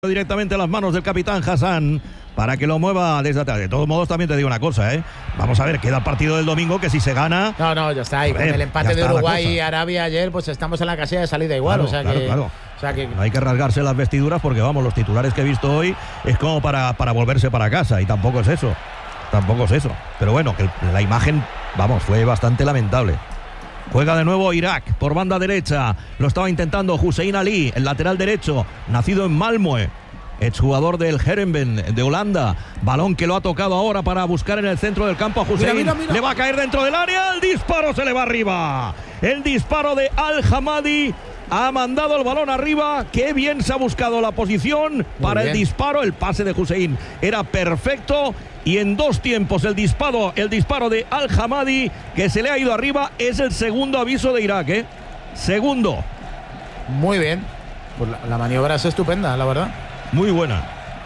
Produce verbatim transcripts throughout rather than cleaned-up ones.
Directamente a las manos del capitán Hassan para que lo mueva desde atrás. De todos modos, también te digo una cosa, ¿eh? Vamos a ver, queda el partido del domingo que si se gana... No, no, ya está. Y con el empate de Uruguay y Arabia ayer, pues estamos en la casilla de salida igual. Claro, o sea claro, que, claro. O sea que... No hay que rasgarse las vestiduras porque, vamos, los titulares que he visto hoy es como para, para volverse para casa y tampoco es eso. Tampoco es eso. Pero bueno, que la imagen, vamos, fue bastante lamentable. Juega de nuevo Irak por banda derecha. Lo estaba intentando Hussein Ali, el lateral derecho, nacido en Malmö, exjugador del Heerenveen de Holanda. Balón que lo ha tocado ahora para buscar en el centro del campo a Hussein. Mira, mira, mira. Le va a caer dentro del área. El disparo se le va arriba. El disparo de Al-Hamadi. Ha mandado el balón arriba. Qué bien se ha buscado la posición Muy para bien. el disparo. El pase de Hussein era perfecto. Y en dos tiempos el disparo, el disparo de Al-Hamadi, que se le ha ido arriba, es el segundo aviso de Irak, ¿eh? Segundo. Muy bien. Pues la, la maniobra es estupenda, la verdad. Muy buena.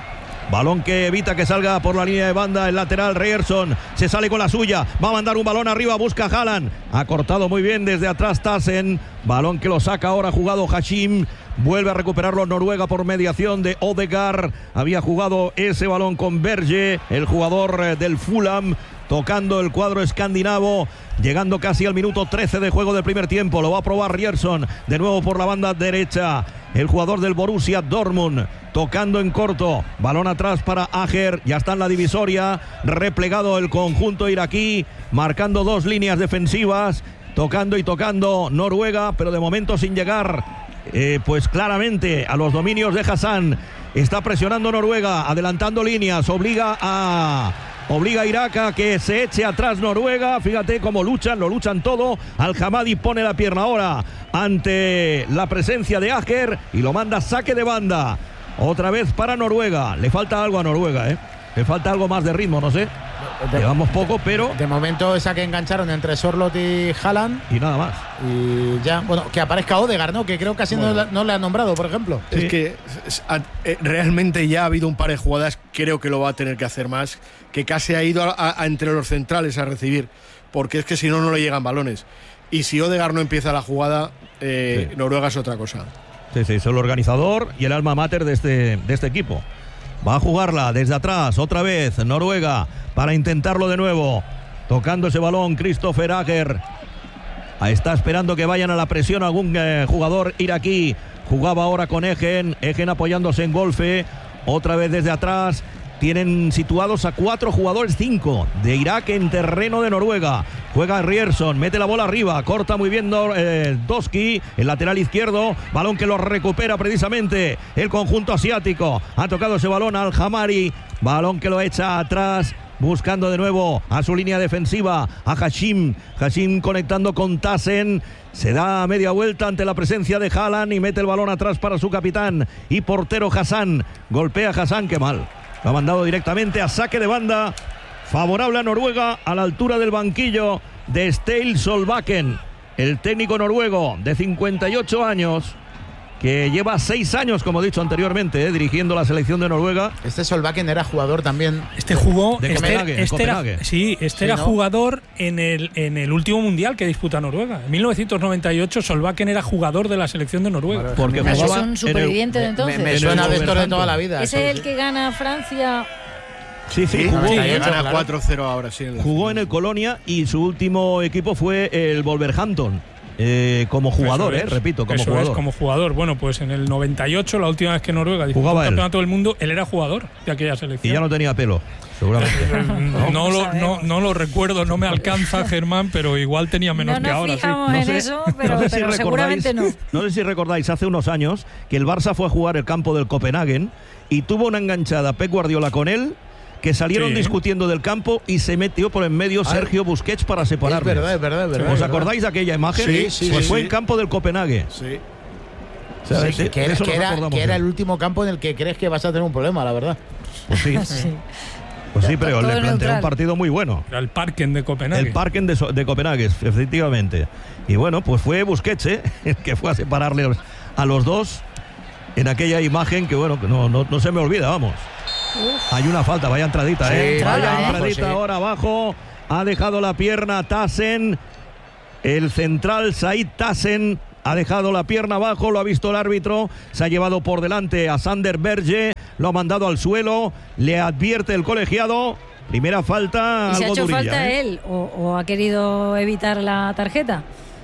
Balón que evita que salga por la línea de banda el lateral Ryerson. Se sale con la suya. Va a mandar un balón arriba. Busca Haaland. Ha cortado muy bien desde atrás Tassen. Balón que lo saca ahora jugado Hashim. Vuelve a recuperarlo Noruega por mediación de Odegaard. Había jugado ese balón con Berge, el jugador del Fulham, tocando el cuadro escandinavo, llegando casi al minuto trece de juego del primer tiempo. Lo va a probar Ryerson, de nuevo por la banda derecha, el jugador del Borussia Dortmund, tocando en corto, balón atrás para Ajer, ya está en la divisoria, replegado el conjunto iraquí, marcando dos líneas defensivas, tocando y tocando Noruega, pero de momento sin llegar eh, pues claramente a los dominios de Hassan. Está presionando Noruega, adelantando líneas, obliga a... Obliga a Irak a que se eche atrás Noruega. Fíjate cómo luchan, lo luchan todo. Al-Hamadi pone la pierna ahora ante la presencia de Ajer y lo manda saque de banda. Otra vez para Noruega. Le falta algo a Noruega, ¿eh? Le falta algo más de ritmo, no sé. De, Llevamos poco, pero... De momento esa que engancharon entre Sorloth y Haaland. Y nada más. Y ya, bueno, que aparezca Odegaard, ¿no? Que creo que casi bueno. no, no le han nombrado, por ejemplo. Es sí. que es, eh, realmente ya ha habido un par de jugadas, creo que lo va a tener que hacer más, que casi ha ido a, a, a entre los centrales a recibir, porque es que si no, no le llegan balones. Y si Odegaard no empieza la jugada, eh, sí. Noruega es otra cosa. Sí, sí, es el organizador y el alma mater de este, de este equipo. Va a jugarla desde atrás, otra vez, Noruega, para intentarlo de nuevo. Tocando ese balón, Christopher Ajer. Está esperando que vayan a la presión algún eh, jugador iraquí. Jugaba ahora con Egen, Egen apoyándose en golfe. Otra vez desde atrás. Tienen situados a cuatro jugadores, cinco de Irak en terreno de Noruega. Juega Ryerson, mete la bola arriba, corta muy bien eh, Doski, el lateral izquierdo, balón que lo recupera precisamente el conjunto asiático. Ha tocado ese balón al Hamari, balón que lo echa atrás, buscando de nuevo a su línea defensiva, a Hashim, Hashim conectando con Tassen. Se da media vuelta ante la presencia de Haaland y mete el balón atrás para su capitán y portero Hassan. Golpea a Hassan, qué mal. Lo ha mandado directamente a saque de banda, favorable a Noruega, a la altura del banquillo de Ståle Solbakken, el técnico noruego de cincuenta y ocho años, que lleva seis años, como he dicho anteriormente, eh, dirigiendo la selección de Noruega. Este Solbakken era jugador también. Este jugó. De este, Copenhague, este era, sí, este sí, era ¿no? jugador en el, en el último mundial que disputa Noruega. En mil novecientos noventa y ocho, Solbakken era jugador de la selección de Noruega. Vale, porque me es suena, un superviviente de entonces. Me, me suena de esto de toda la vida. Ese es el que gana Francia. Sí, sí, sí jugó, sí, gana claro. cuatro cero ahora. Sí, en jugó en el Colonia y su último equipo fue el Wolverhampton. Eh, como jugador, es, eh, repito, como eso jugador. Es, como jugador. Bueno, pues en el noventa y ocho, la última vez que Noruega disputó el campeonato del mundo, él era jugador de aquella selección. Y ya no tenía pelo, seguramente. no, no, lo, no, no lo recuerdo, no me alcanza, Germán, pero igual tenía menos no que ahora. No nos fijamos sí. en no sé, eso, pero, no sé pero si seguramente no. No sé si recordáis, hace unos años, que el Barça fue a jugar el campo del Copenhague y tuvo una enganchada Pep Guardiola con él, que salieron sí. discutiendo del campo y se metió por en medio Sergio Busquets para separarlos. Es verdad, es verdad, es verdad. ¿Os acordáis de aquella imagen? Sí, sí. Pues sí, fue sí. en campo del Copenhague. Sí. O sea, sí, de, que, de era, eso que, era, que era el el último campo en el que crees que vas a tener un problema, la verdad. Pues sí. sí. Pues sí, pero todo le planteó neutral. un partido muy bueno. Era el Parken de Copenhague. El Parken de, de Copenhague, efectivamente. Y bueno, pues fue Busquets, ¿eh? el que fue a separarle a los dos en aquella imagen que, bueno, que no, no, no se me olvida, vamos. Uf. Hay una falta, vaya entradita, sí, ¿eh? entrada, vaya ¿eh? entradita Pues sí. ahora abajo. Ha dejado la pierna Tassen. El central Said Tassen ha dejado la pierna abajo, lo ha visto el árbitro, se ha llevado por delante a Sander Berge, lo ha mandado al suelo, le advierte el colegiado, primera falta. ¿Y se ha algo hecho durilla, falta ¿eh? él o, o ha querido evitar la tarjeta?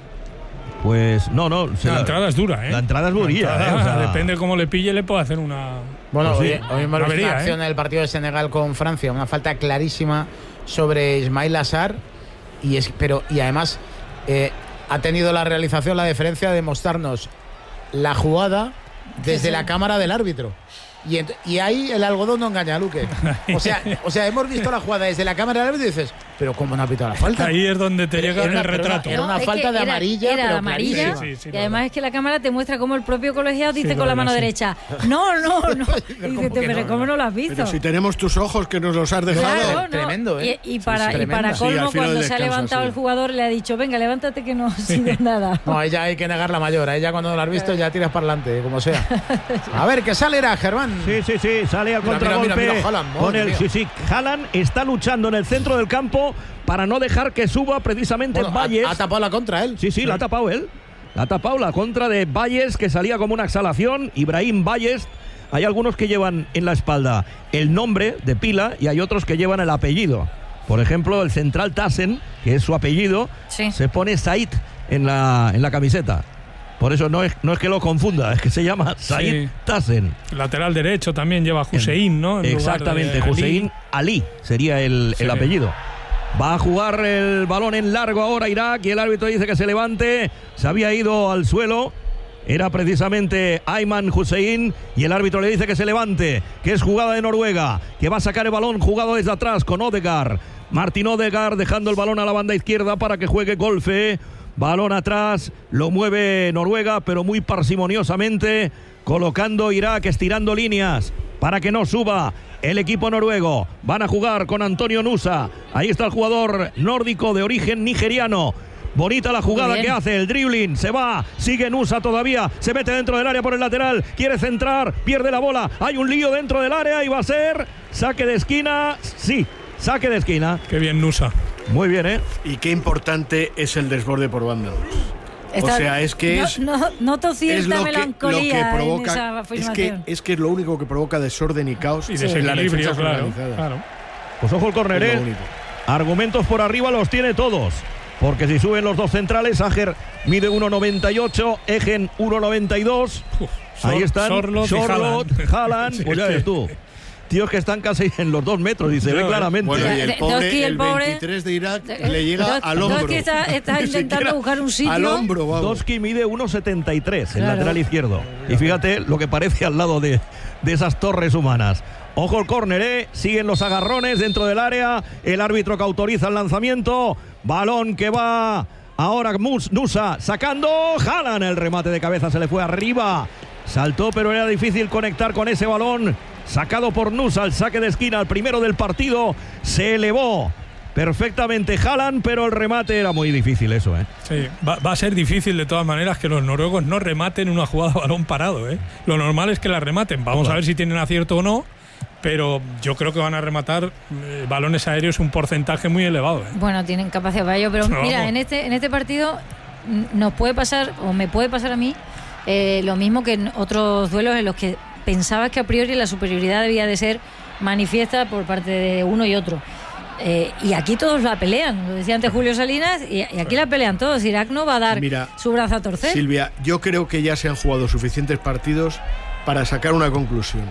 Pues no, no. se La entrada es dura, ¿eh? La entrada es durilla, La entrada, ¿eh? O sea, depende cómo le pille, le puede hacer una. Bueno, Pues sí. hoy, hoy hemos visto Avería, una acción ¿eh? en el partido de Senegal con Francia, una falta clarísima sobre Ismail Assar, y es, pero y además eh, ha tenido la realización la deferencia de mostrarnos la jugada desde Sí, sí. la cámara del árbitro. Y, ent- y ahí el algodón no engaña a Luque. O sea, o sea, hemos visto la jugada desde la cámara del árbitro y dices, pero ¿cómo no ha pitado la falta? Ahí es donde te llega Era una- el retrato. Era una es falta que de era- amarilla, era pero amarilla, clarísima. Sí, sí, sí, y la además verdad. es que la cámara te muestra cómo el propio colegiado dice Sí, con la la mano verdad, sí. derecha, no, no, no. Y ¿Cómo dices, que pero no? ¿cómo no lo has visto? Pero si tenemos tus ojos que nos los has dejado. Claro, no. Tremendo, ¿eh? Y, y para, Sí, y para tremenda. Sí, al colmo, final cuando del se ha descanso, levantado sí. el jugador, le ha dicho, venga, levántate que no ha sido nada. No, ahí ya hay que negar la mayor. Ahí ya cuando lo has visto ya tiras para adelante, como sea. A ver, ¿qué sale era, Germán? Sí, sí, sí, sale al Mira, mira, contragolpe mira, mira, Haaland, con madre el mía. sí, sí, Haaland está luchando en el centro del campo para no dejar que suba precisamente Bueno, Valles. ha, ha tapado la contra él. Sí, sí, la ha tapado él. La ha tapado la contra de Valles, que salía como una exhalación. Ibrahim Valles. Hay algunos que llevan en la espalda el nombre de pila y hay otros que llevan el apellido. Por ejemplo, el central Tassen, que es su apellido, Sí. se pone Said en la, en la camiseta. Por eso no es, no es que lo confunda, es que se llama Said Sí. Tassen. Lateral derecho también lleva Hussein, ¿no? En lugar Exactamente, de Ali. Hussein Ali sería el, Sí. el apellido. Va a jugar el balón en largo ahora Irak y el árbitro dice que se levante. Se había ido al suelo. Era precisamente Ayman Hussein y el árbitro le dice que se levante, que es jugada de Noruega, que va a sacar el balón jugado desde atrás con Odegaard. Martín Odegaard dejando el balón a la banda izquierda para que juegue Golfe. Balón atrás, lo mueve Noruega, pero muy parsimoniosamente, colocando Irak, estirando líneas para que no suba el equipo noruego. Van a jugar con Antonio Nusa. Ahí está el jugador nórdico de origen nigeriano. Bonita la jugada Muy que bien. hace, el dribbling, se va, sigue Nusa todavía, se mete dentro del área por el lateral, quiere centrar, pierde la bola, hay un lío dentro del área y va a ser saque de esquina, sí, saque de esquina. Qué bien Nusa. Muy bien, ¿eh? Y qué importante es el desborde por banda. Está- o sea, es que no, es, no, noto es cierta lo que, lo melancolía que en esa provoca. Es afirmación. que, es que es lo único que provoca desorden y caos Y en las desequilibrio, defensas claro, organizadas. claro. Pues ojo el córner, Es ¿eh? lo único. Argumentos por arriba los tiene todos. Porque si suben los dos centrales, Ager mide uno noventa y ocho, Egen uno noventa y dos. Uf, Ahí Sor- están Sorloth y Sorloth, Haaland. Haaland, Sí, pues ya sí. ves tú. Tíos que están casi en los dos metros y se Ya ve ves. claramente. Bueno, y De- el pobre, Doski, el el pobre- veintitrés de Irak, Eh, le llega Dos- al hombro. Doski está- está Ni intentando siquiera buscar un sitio. Al hombro, vamos. Doski mide uno setenta y tres, el Claro. lateral izquierdo. Y fíjate lo que parece al lado de, de esas torres humanas. Ojo el córner, ¿eh? Siguen los agarrones dentro del área. El árbitro que autoriza el lanzamiento. Balón que va ahora Mus- Nusa sacando. Haaland, el remate de cabeza se le fue arriba. Saltó, pero era difícil conectar con ese balón. Sacado por Nusa, el saque de esquina, el primero del partido. Se elevó perfectamente Haaland, pero el remate era muy difícil eso, ¿eh? Sí, va, va a ser difícil de todas maneras que los noruegos no rematen una jugada a balón parado, ¿eh? Lo normal es que la rematen. Vamos a ver si tienen acierto o no, pero yo creo que van a rematar eh, balones aéreos un porcentaje muy elevado, ¿eh? Bueno, tienen capacidad para ello, pero Vamos. mira, en este, en este partido mm, nos puede pasar, o me puede pasar a mí, eh, lo mismo que en otros duelos en los que pensabas que a priori la superioridad debía de ser manifiesta por parte de uno y otro. Eh, y aquí todos la pelean, lo decía antes Julio Salinas, y, y aquí la pelean todos. Irak no va a dar Mira, su brazo a torcer. Silvia, yo creo que ya se han jugado suficientes partidos para sacar una conclusión.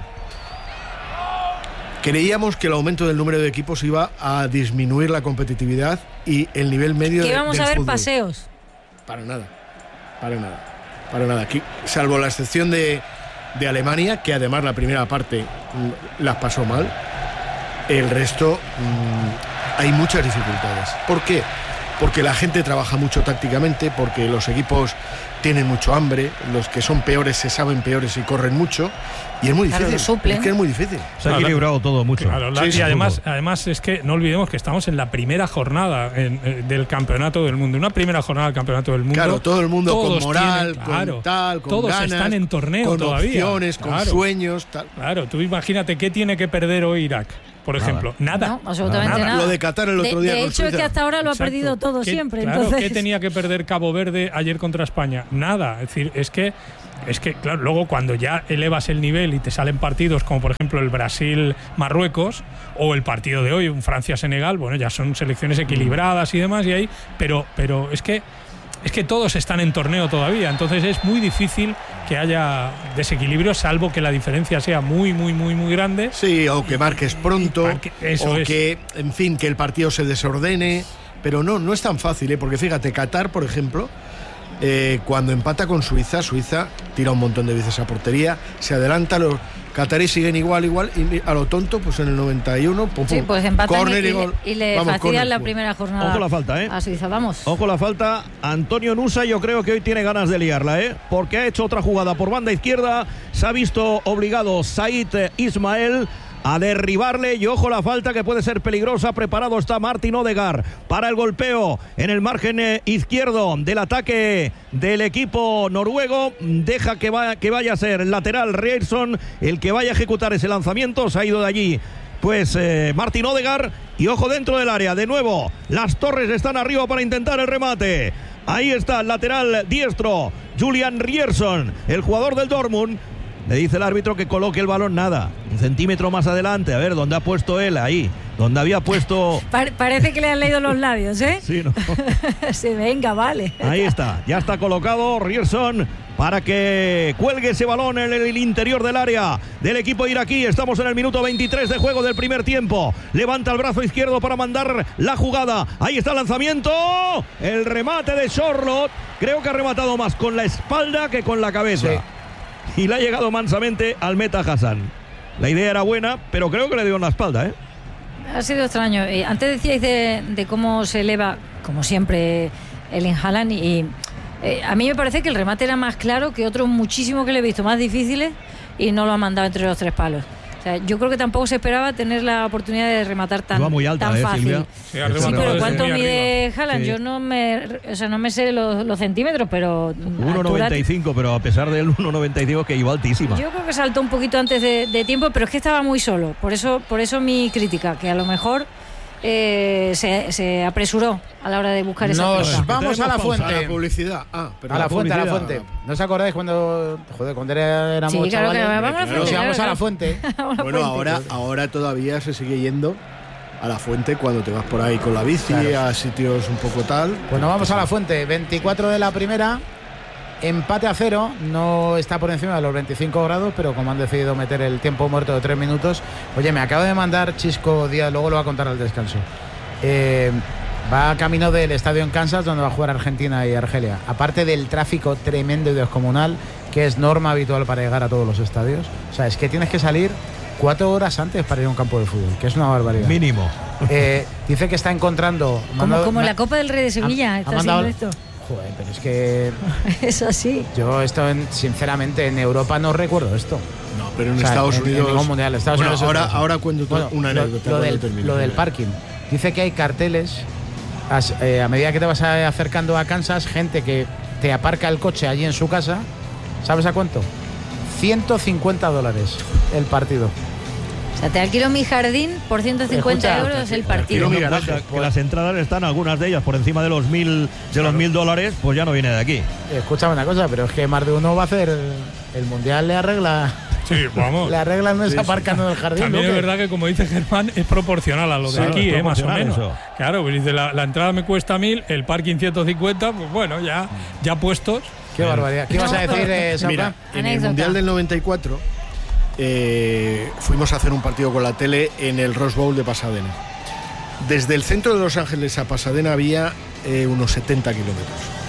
Creíamos que el aumento del número de equipos iba a disminuir la competitividad y el nivel medio que de, vamos del a ver fútbol. paseos. Para nada, para nada, para nada. Aquí, salvo la excepción de, de Alemania, que además la primera parte mm, las pasó mal, el resto mmm, hay muchas dificultades. ¿Por qué? Porque la gente trabaja mucho tácticamente, porque los equipos tienen mucho hambre, los que son peores se saben peores y corren mucho, y es muy Claro, difícil. lo suplen. Es que es muy difícil. Se ha equilibrado todo mucho. Claro, la- Sí, y sí, además, fútbol. además es que no olvidemos que estamos en la primera jornada en, eh, del campeonato del mundo, una primera jornada del campeonato del mundo. Claro, todo el mundo con Todos moral, tienen- claro, con tal, con todos ganas, están en torneo con todavía. opciones, con Claro. sueños, tal. Claro, tú imagínate qué tiene que perder hoy Irak. por ejemplo. Nada. No, absolutamente nada. nada. Lo de Qatar el otro de, día De con hecho, Suiza. es que hasta ahora lo Exacto. ha perdido todo ¿Qué, siempre. Claro, entonces... ¿qué tenía que perder Cabo Verde ayer contra España? Nada. Es decir, es que, es que, claro, luego cuando ya elevas el nivel y te salen partidos como, por ejemplo, el Brasil-Marruecos o el partido de hoy, un Francia-Senegal, bueno, ya son selecciones equilibradas y demás, y ahí, pero, pero es que es que todos están en torneo todavía, entonces es muy difícil que haya desequilibrio, salvo que la diferencia sea muy, muy, muy, muy grande. Sí, o que marques pronto, Marque, eso o es. que, en fin, que el partido se desordene. Pero no, no es tan fácil, ¿eh? Porque fíjate, Qatar, por ejemplo, eh, cuando empata con Suiza, Suiza tira un montón de veces a portería, se adelanta, los cataríes siguen igual, igual, y a lo tonto, pues en el noventa y uno, pum, Sí, pum, pues empatan córner y, y, gol. y le Vamos, fastidian córner, la gol. primera jornada. Ojo la falta, ¿eh? A Suiza, vamos. Ojo la falta. Antonio Nusa, yo creo que hoy tiene ganas de liarla, ¿eh? Porque ha hecho otra jugada por banda izquierda. Se ha visto obligado Said Ismael a derribarle, y ojo la falta, que puede ser peligrosa. Preparado está Martin Odegaard para el golpeo en el margen eh, izquierdo del ataque del equipo noruego. Deja que, va, que vaya a ser el lateral Ryerson el que vaya a ejecutar ese lanzamiento. Se ha ido de allí pues eh, Martin Odegaard, y ojo dentro del área de nuevo. Las Torres están arriba para intentar el remate. Ahí está el lateral diestro Julian Ryerson, el jugador del Dortmund. Le dice el árbitro que coloque el balón, nada, un centímetro más adelante. A ver, ¿dónde ha puesto él? Ahí, donde había puesto... Pa- parece que le han leído los labios, ¿eh? Sí, ¿no? Sí, venga, vale. Ahí está, ya está colocado Ryerson para que cuelgue ese balón en el interior del área del equipo iraquí. Estamos en el minuto veintitrés de juego del primer tiempo. Levanta el brazo izquierdo para mandar la jugada. Ahí está el lanzamiento. El remate de Charlotte. Creo que ha rematado más con la espalda que con la cabeza. Sí. Y le ha llegado mansamente al meta Hassan. La idea era buena, pero creo que le dio en la espalda, ¿eh? Ha sido extraño. Eh, antes decíais de, de cómo se eleva, como siempre, el Haaland, y eh, a mí me parece que el remate era más claro que otros muchísimos que le he visto más difíciles y no lo ha mandado entre los tres palos. O sea, yo creo que tampoco se esperaba tener la oportunidad de rematar tan, Iba muy alta, tan ¿eh, fácil. Silvia? Sí, ha Sí, rematado pero desde ¿cuánto muy mide arriba. Haaland? Sí. Yo no me, o sea, no me sé los, los centímetros, pero uno noventa y cinco, pero a pesar del uno noventa y cinco que iba altísima. yo creo que saltó un poquito antes de, de tiempo, pero es que estaba muy solo. Por eso, por eso mi crítica, que a lo mejor eh, se, se apresuró a la hora de buscar esa Nos pelota. vamos a la A fuente. la publicidad. Ah, pero A la fuente, a la publicidad. fuente. ¿No os acordáis cuando, joder, cuando era- éramos Sí, claro, chavales? claro, vamos a la Claro. fuente. Nos íbamos claro, a la claro. fuente. Vamos a la Bueno, fuente. ahora, ahora todavía se sigue yendo a la fuente cuando te vas por ahí con la bici, Claro. a sitios un poco tal. Pues nos vamos a la fuente. veinticuatro de la primera. Empate a cero. No está por encima de los veinticinco grados, pero como han decidido meter el tiempo muerto de tres minutos. Oye, me acaba de mandar Chisco Díaz, luego lo va a contar al descanso. Eh, va camino del estadio en Kansas, donde va a jugar Argentina y Argelia. Aparte del tráfico tremendo y descomunal, que es norma habitual para llegar a todos los estadios. O sea, es que tienes que salir cuatro horas antes para ir a un campo de fútbol, que es una barbaridad. Mínimo. Eh, dice que está encontrando... Como, mandado- como me- la Copa del Rey de Sevilla, ha- ha está mandado- haciendo esto. Joder, pero es que Es así. yo esto, en- sinceramente, en Europa no recuerdo esto. No, pero en O sea, Estados en- en Unidos. ningún mundial. Estados Bueno, Unidos es ahora, otra cosa. ahora cuento Bueno, una lo- anécdota. Lo, cuando del, termine. lo del parking. Dice que hay carteles. as- eh, a medida que te vas a- acercando a Kansas, gente que te aparca el coche allí en su casa. ¿Sabes a cuánto? ciento cincuenta dólares el partido. O sea, te alquilo mi jardín por ciento cincuenta Escucha, euros el alquilo partido. mi Teniendo en garaje, cuenta que las entradas están, algunas de ellas, por encima de los mil de los mil dólares, pues ya no viene de aquí. Escúchame una cosa, pero es que más de uno va a hacer. El mundial le arregla. Sí, vamos. Le arregla no es Sí, sí. aparcando en el jardín. También ¿no? es Que- verdad que, como dice Germán, es proporcional a lo de Claro, aquí, es eh, más o proporcional menos. eso. Claro, pues dice, la, la entrada me cuesta mil, el parking ciento cincuenta, pues bueno, ya, ya puestos. Qué barbaridad. ¿Qué ibas a decir, eh, Sapa? Mira, en el Anécdota. Mundial del noventa y cuatro eh, fuimos a hacer un partido con la tele en el Rose Bowl de Pasadena. Desde el centro de Los Ángeles a Pasadena había eh, unos setenta kilómetros.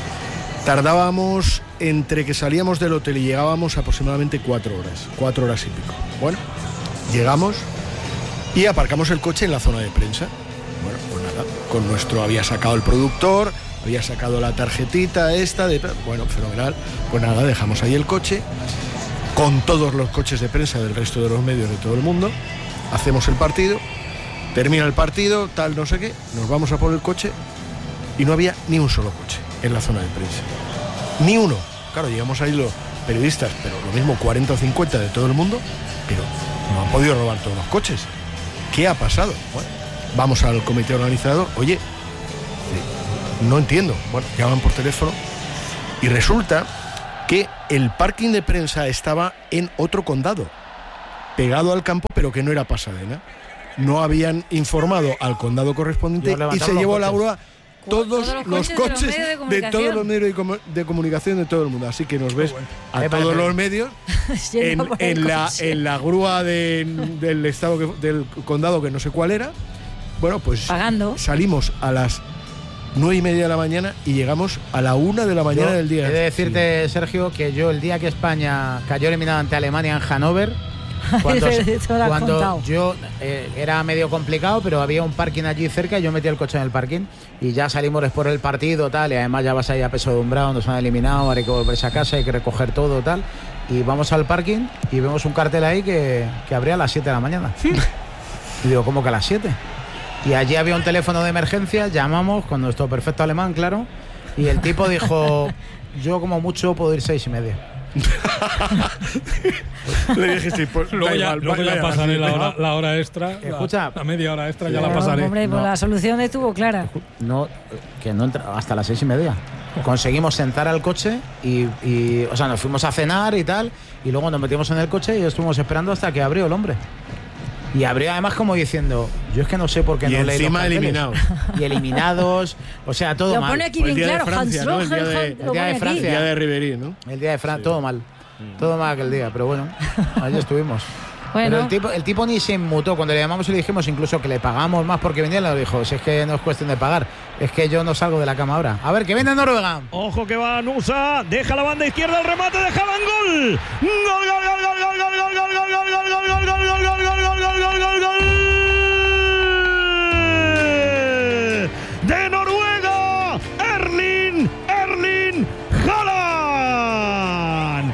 Tardábamos, entre que salíamos del hotel y llegábamos, aproximadamente cuatro horas, cuatro horas y pico. Bueno, llegamos y aparcamos el coche en la zona de prensa. Bueno, pues nada, con nuestro había sacado el productor, había sacado la tarjetita esta, de, bueno, fenomenal. Pues nada, dejamos ahí el coche, con todos los coches de prensa del resto de los medios de todo el mundo, hacemos el partido, termina el partido, tal, no sé qué, nos vamos a por el coche y no había ni un solo coche en la zona de prensa. Ni uno. Claro, llegamos ahí los periodistas, pero lo mismo cuarenta o cincuenta de todo el mundo, pero no han podido robar todos los coches. ¿qué ha pasado? Bueno, vamos al comité organizador, oye, no entiendo. Bueno, llaman por teléfono y resulta que el parking de prensa estaba en otro condado, pegado al campo, pero que no era Pasadena. No habían informado al condado correspondiente y se llevó la grúa todos, todos los coches, de, los de, de todos los medios de, comu de comunicación de todo el mundo. Así que nos ves bueno. a todos los medios en, en, la, en la grúa de, del estado que, del condado, que no sé cuál era. Bueno, pues pagando. Salimos a las nueve y media de la mañana y llegamos a la una de la mañana yo del día. He de decirte, sí. Sergio, que yo el día que España cayó eliminada ante Alemania en Hannover, cuando, cuando yo eh, era medio complicado, pero había un parking allí cerca y yo metí el coche en el parking y ya salimos después del partido, tal, y además ya vas ahí a peso de umbrado, nos han eliminado, ahora hay que volverse a casa, hay que recoger todo, tal, y vamos al parking y vemos un cartel ahí que, que abría a las siete de la mañana. Y digo, ¿cómo que a las siete? Y allí había un teléfono de emergencia, llamamos con nuestro perfecto alemán, claro, y el tipo dijo, yo como mucho puedo ir seis y media. Le dije sí, pues, luego ya, igual, luego ya pasaré la hora, la hora extra. Escucha, la, la media hora extra sí, ya no, la pasaré. Hombre, pues no. La solución estuvo clara. No, que no entra hasta las seis y media. Conseguimos sentar al coche y, y, o sea, nos fuimos a cenar y tal, y luego nos metimos en el coche y estuvimos esperando hasta que abrió el hombre. Y abrió además como diciendo, yo es que no sé por qué y no leí encima eliminados. Y eliminados, o sea, todo lo mal. Lo pone aquí pues bien claro, Francia, Hans ¿no? El día de, el día de Francia. El día de Ribery, ¿no? El día de Francia, sí. todo mal. Todo mal aquel día, pero bueno, ahí estuvimos. Bueno. Pero el tipo, el tipo ni se inmutó. Cuando le llamamos y le dijimos incluso que le pagamos más porque venía, le dijo, si es que no es cuestión de pagar, es que yo no salgo de la cama ahora. A ver, que viene Noruega. Ojo que va Nusa, deja la banda izquierda, el remate de Haaland, gol. Gol, gol, gol, gol, gol, gol, gol, gol, gol, gol, gol, gol, gol, gol, gol, gol, gol, gol, gol, gol. De Noruega, Erling, Erling Haaland.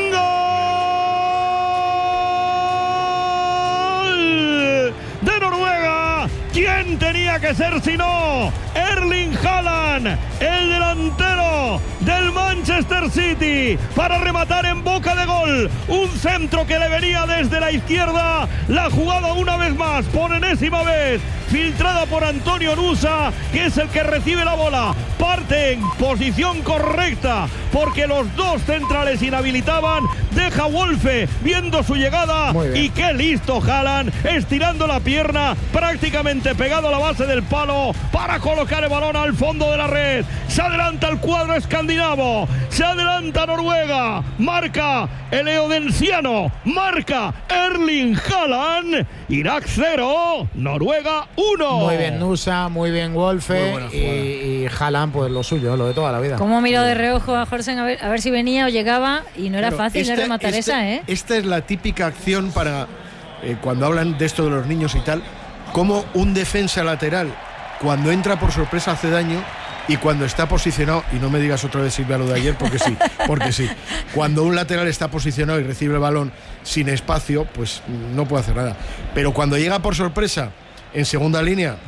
Gol de Noruega. ¿Quién tenía que ser si no? Erling Haaland, el delantero del Manchester City, para rematar en boca de gol. Un centro que le venía desde la izquierda. La jugada una vez más, por enésima vez, filtrada por Antonio Nusa, que es el que recibe la bola. Parte en posición correcta, porque los dos centrales inhabilitaban. Deja Wolfe viendo su llegada. Y qué listo Haaland, estirando la pierna, prácticamente pegado a la base del palo, para colocar el balón al fondo de la red. Se adelanta el cuadro escandinavo, se adelanta Noruega, marca el eodensiano, marca Erling Haaland. Irak cero, Noruega uno. Muy bien Nusa, muy bien Wolfe, muy y, y Haaland pues lo suyo, lo de toda la vida. Como miró de reojo a Horsen a ver, a ver si venía o llegaba, y no era Pero fácil este, de rematar este, esa, ¿eh? Esta es la típica acción para eh, cuando hablan de esto de los niños y tal, como un defensa lateral cuando entra por sorpresa hace daño, y cuando está posicionado, y no me digas otra vez Silvia lo de ayer, porque sí, porque sí, cuando un lateral está posicionado y recibe el balón sin espacio, pues no puede hacer nada. Pero cuando llega por sorpresa en segunda línea,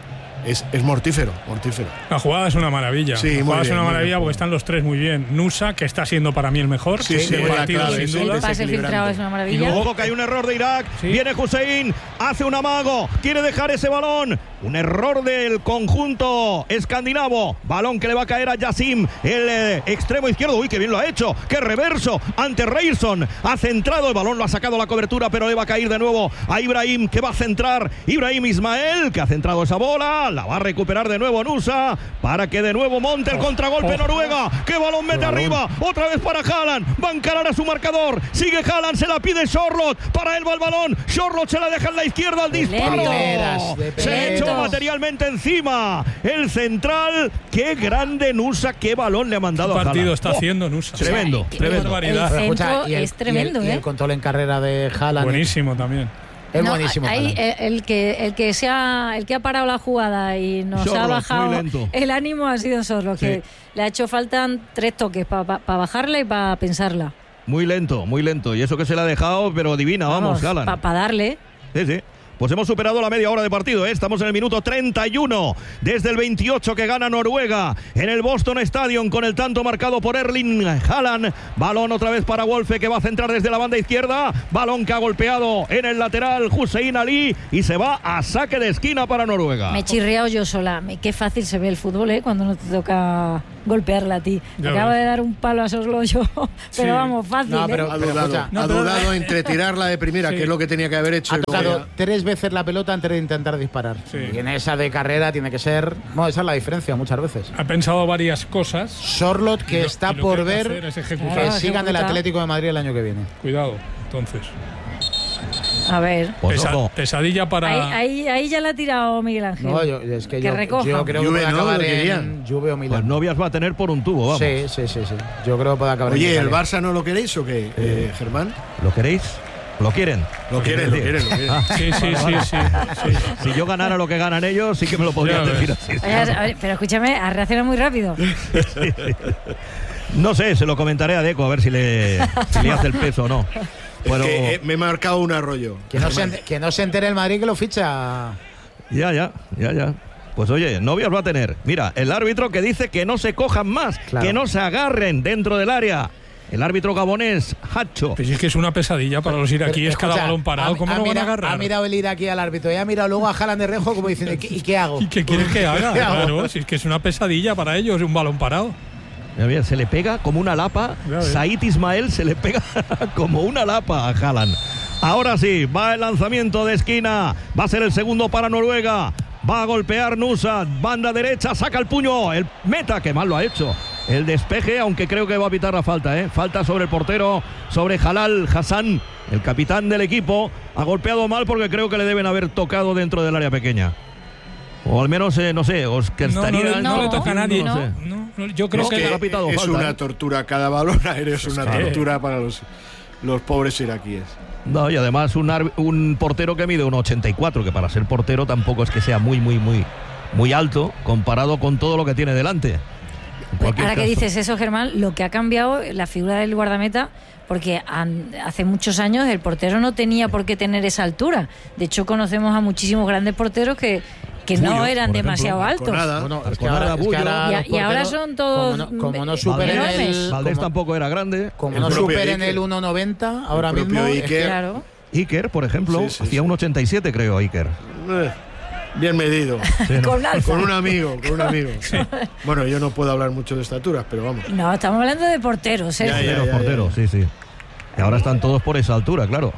es, es mortífero, mortífero. La jugada es una maravilla. Sí, la jugada bien, es una maravilla bien. porque están los tres muy bien. Nusa, que está siendo para mí el mejor. Sí, sí, del sí, partido, claro, sin sí, duda. El pase filtrado es una maravilla. Y luego, ojo que hay un error de Irak. Sí. Viene Hussein, hace un amago, quiere dejar ese balón. Un error del conjunto escandinavo. Balón que le va a caer a Yassim, el eh, extremo izquierdo. Uy, qué bien lo ha hecho. Qué reverso ante Reirson. Ha centrado, el balón lo ha sacado a la cobertura, pero le va a caer de nuevo a Ibrahim, que va a centrar. Ibrahim Ismael, que ha centrado esa bola. La va a recuperar de nuevo Nusa, para que de nuevo monte el contragolpe oh, Noruega. ¡Qué balón mete arriba! Otra vez para Haaland. Va a encarar a su marcador. Sigue Haaland, se la pide Charlotte. Para él va el balón. Charlotte se la deja en la izquierda al disparo. Se ha hecho materialmente encima el central. Qué grande Nusa, qué balón le ha mandado ¿Qué a partido Haaland? está oh, haciendo Nusa? Tremendo, Qué tremendo. barbaridad. El centro y el, es tremendo, y el, ¿eh? y el control en carrera de Haaland. Buenísimo también. Es no, buenísimo. Ahí, el, el que el que se ha, el que ha parado la jugada y nos Sorloth, ha bajado el ánimo ha sido Sorloth, Sí. que le ha hecho falta tres toques para pa, pa bajarla y para pensarla. Muy lento, muy lento. Y eso que se le ha dejado, pero divina, vamos, Haaland. Para pa darle. Sí, sí. Pues hemos superado la media hora de partido, ¿eh? Estamos en el minuto treinta y uno, desde el veintiocho que gana Noruega en el Boston Stadium con el tanto marcado por Erling Haaland. Balón otra vez para Wolfe, que va a centrar desde la banda izquierda. Balón que ha golpeado en el lateral Hussein Ali y se va a saque de esquina para Noruega. Me he chirriado yo sola. Qué fácil se ve el fútbol, ¿eh? Cuando no te toca golpearla a ti. Me acaba de dar un palo a Soslo yo, pero sí. Vamos, fácil. No, pero, ¿eh? ha dudado, Escucha, no, ha dudado entre tirarla de primera, sí. que es lo que tenía que haber hecho. Ha tocado tres veces la pelota antes de intentar disparar. Sí. Y en esa de carrera tiene que ser. Bueno, esa es la diferencia muchas veces. Ha pensado varias cosas. Sorlot, que lo, está que por que ver es que claro, sigan el Atlético de Madrid el año que viene. Cuidado, entonces. A ver. Pues Pesa, pesadilla para. Ahí, ahí, ahí ya la ha tirado Miguel Ángel. No, yo, es que, que yo, recoja. yo creo Juve, que puede ¿no? acabar Lo en Juve o Milán. Pues Novias va a tener por un tubo, vamos. Sí, sí, sí, sí. Yo creo que puede acabar. Oye, en ¿el Barça no lo queréis o qué, eh, Germán? ¿Lo queréis? ¿Lo quieren? Lo quieren, lo quieren, lo quieren. Ah, sí, sí, sí, sí, sí. Si yo ganara lo que ganan ellos, sí que me lo podrían Ya decir ves. así. Oye, a ver, pero escúchame, has reaccionado muy rápido. No sé, se lo comentaré a Deco a ver si le, si le hace el peso o no. Bueno, Es que, eh, me he marcado un arroyo. Que no, se, ent- que no se entere el Madrid que lo ficha. ya, ya, ya, ya. Pues oye, Novias va a tener. Mira, el árbitro que dice que no se cojan más, Claro. que no se agarren dentro del área. El árbitro gabonés, Hacho. Pues es que es una pesadilla para los iraquíes, Pero, cada escucha, balón parado. ha- ¿Cómo ha no van a mira- agarrar? Ha mirado el ir aquí al árbitro y ha mirado luego a Haaland de rejo como diciendo, ¿y qué, y qué hago? ¿Y qué quieres que haga? ¿Qué hago? Claro, si es que es una pesadilla para ellos, un balón parado. Mira, mira, se le pega como una lapa. Ya ves. Said Ismael se le pega como una lapa a Haaland. Ahora sí, va el lanzamiento de esquina. Va a ser el segundo para Noruega. Va a golpear Nusa. Banda derecha, saca el puño. El meta, que mal lo ha hecho. El despeje, aunque creo que va a pitar la falta, ¿eh? Falta sobre el portero, sobre Jalal Hassan, el capitán del equipo. Ha golpeado mal porque creo que le deben haber tocado dentro del área pequeña. O al menos, eh, no sé, os que No, no, estaría. le- no no, le toca a nadie. no No, sé. no, no, yo creo Es que, que le ha pitado es falta, una ¿eh? tortura. Cada balón aéreo es una que- tortura para los, los pobres iraquíes. No, y además un, ar- un portero que mide uno ochenta y cuatro, que para ser portero tampoco es que sea muy, muy, muy, muy alto comparado con todo lo que tiene delante. En cualquier Ahora que caso. dices eso, Germán, lo que ha cambiado la figura del guardameta, porque han- hace muchos años el portero no tenía por qué tener esa altura. De hecho, conocemos a muchísimos grandes porteros que, que no Bullo, eran por demasiado ejemplo, altos. Nada. Bueno, es que Arconada, ahora, es que ahora Y a- los y ahora porteros, son todos Como no, como no superen enormes. el, Valdés como, tampoco era grande. como El no propio superen Iker. el uno noventa ahora El propio mismo. es Iker. que- Claro. Iker, por ejemplo, Sí, sí, hacía sí. un ochenta y siete, creo, Iker. Eh, Bien medido. Sí, ¿no? Con alza. Con un amigo, con un amigo. Bueno, yo no puedo hablar mucho de estaturas, pero vamos. No, estamos hablando de porteros, ¿eh? Ya, ya. Porteros, porteros, sí, sí. Y ahora están todos por esa altura, claro.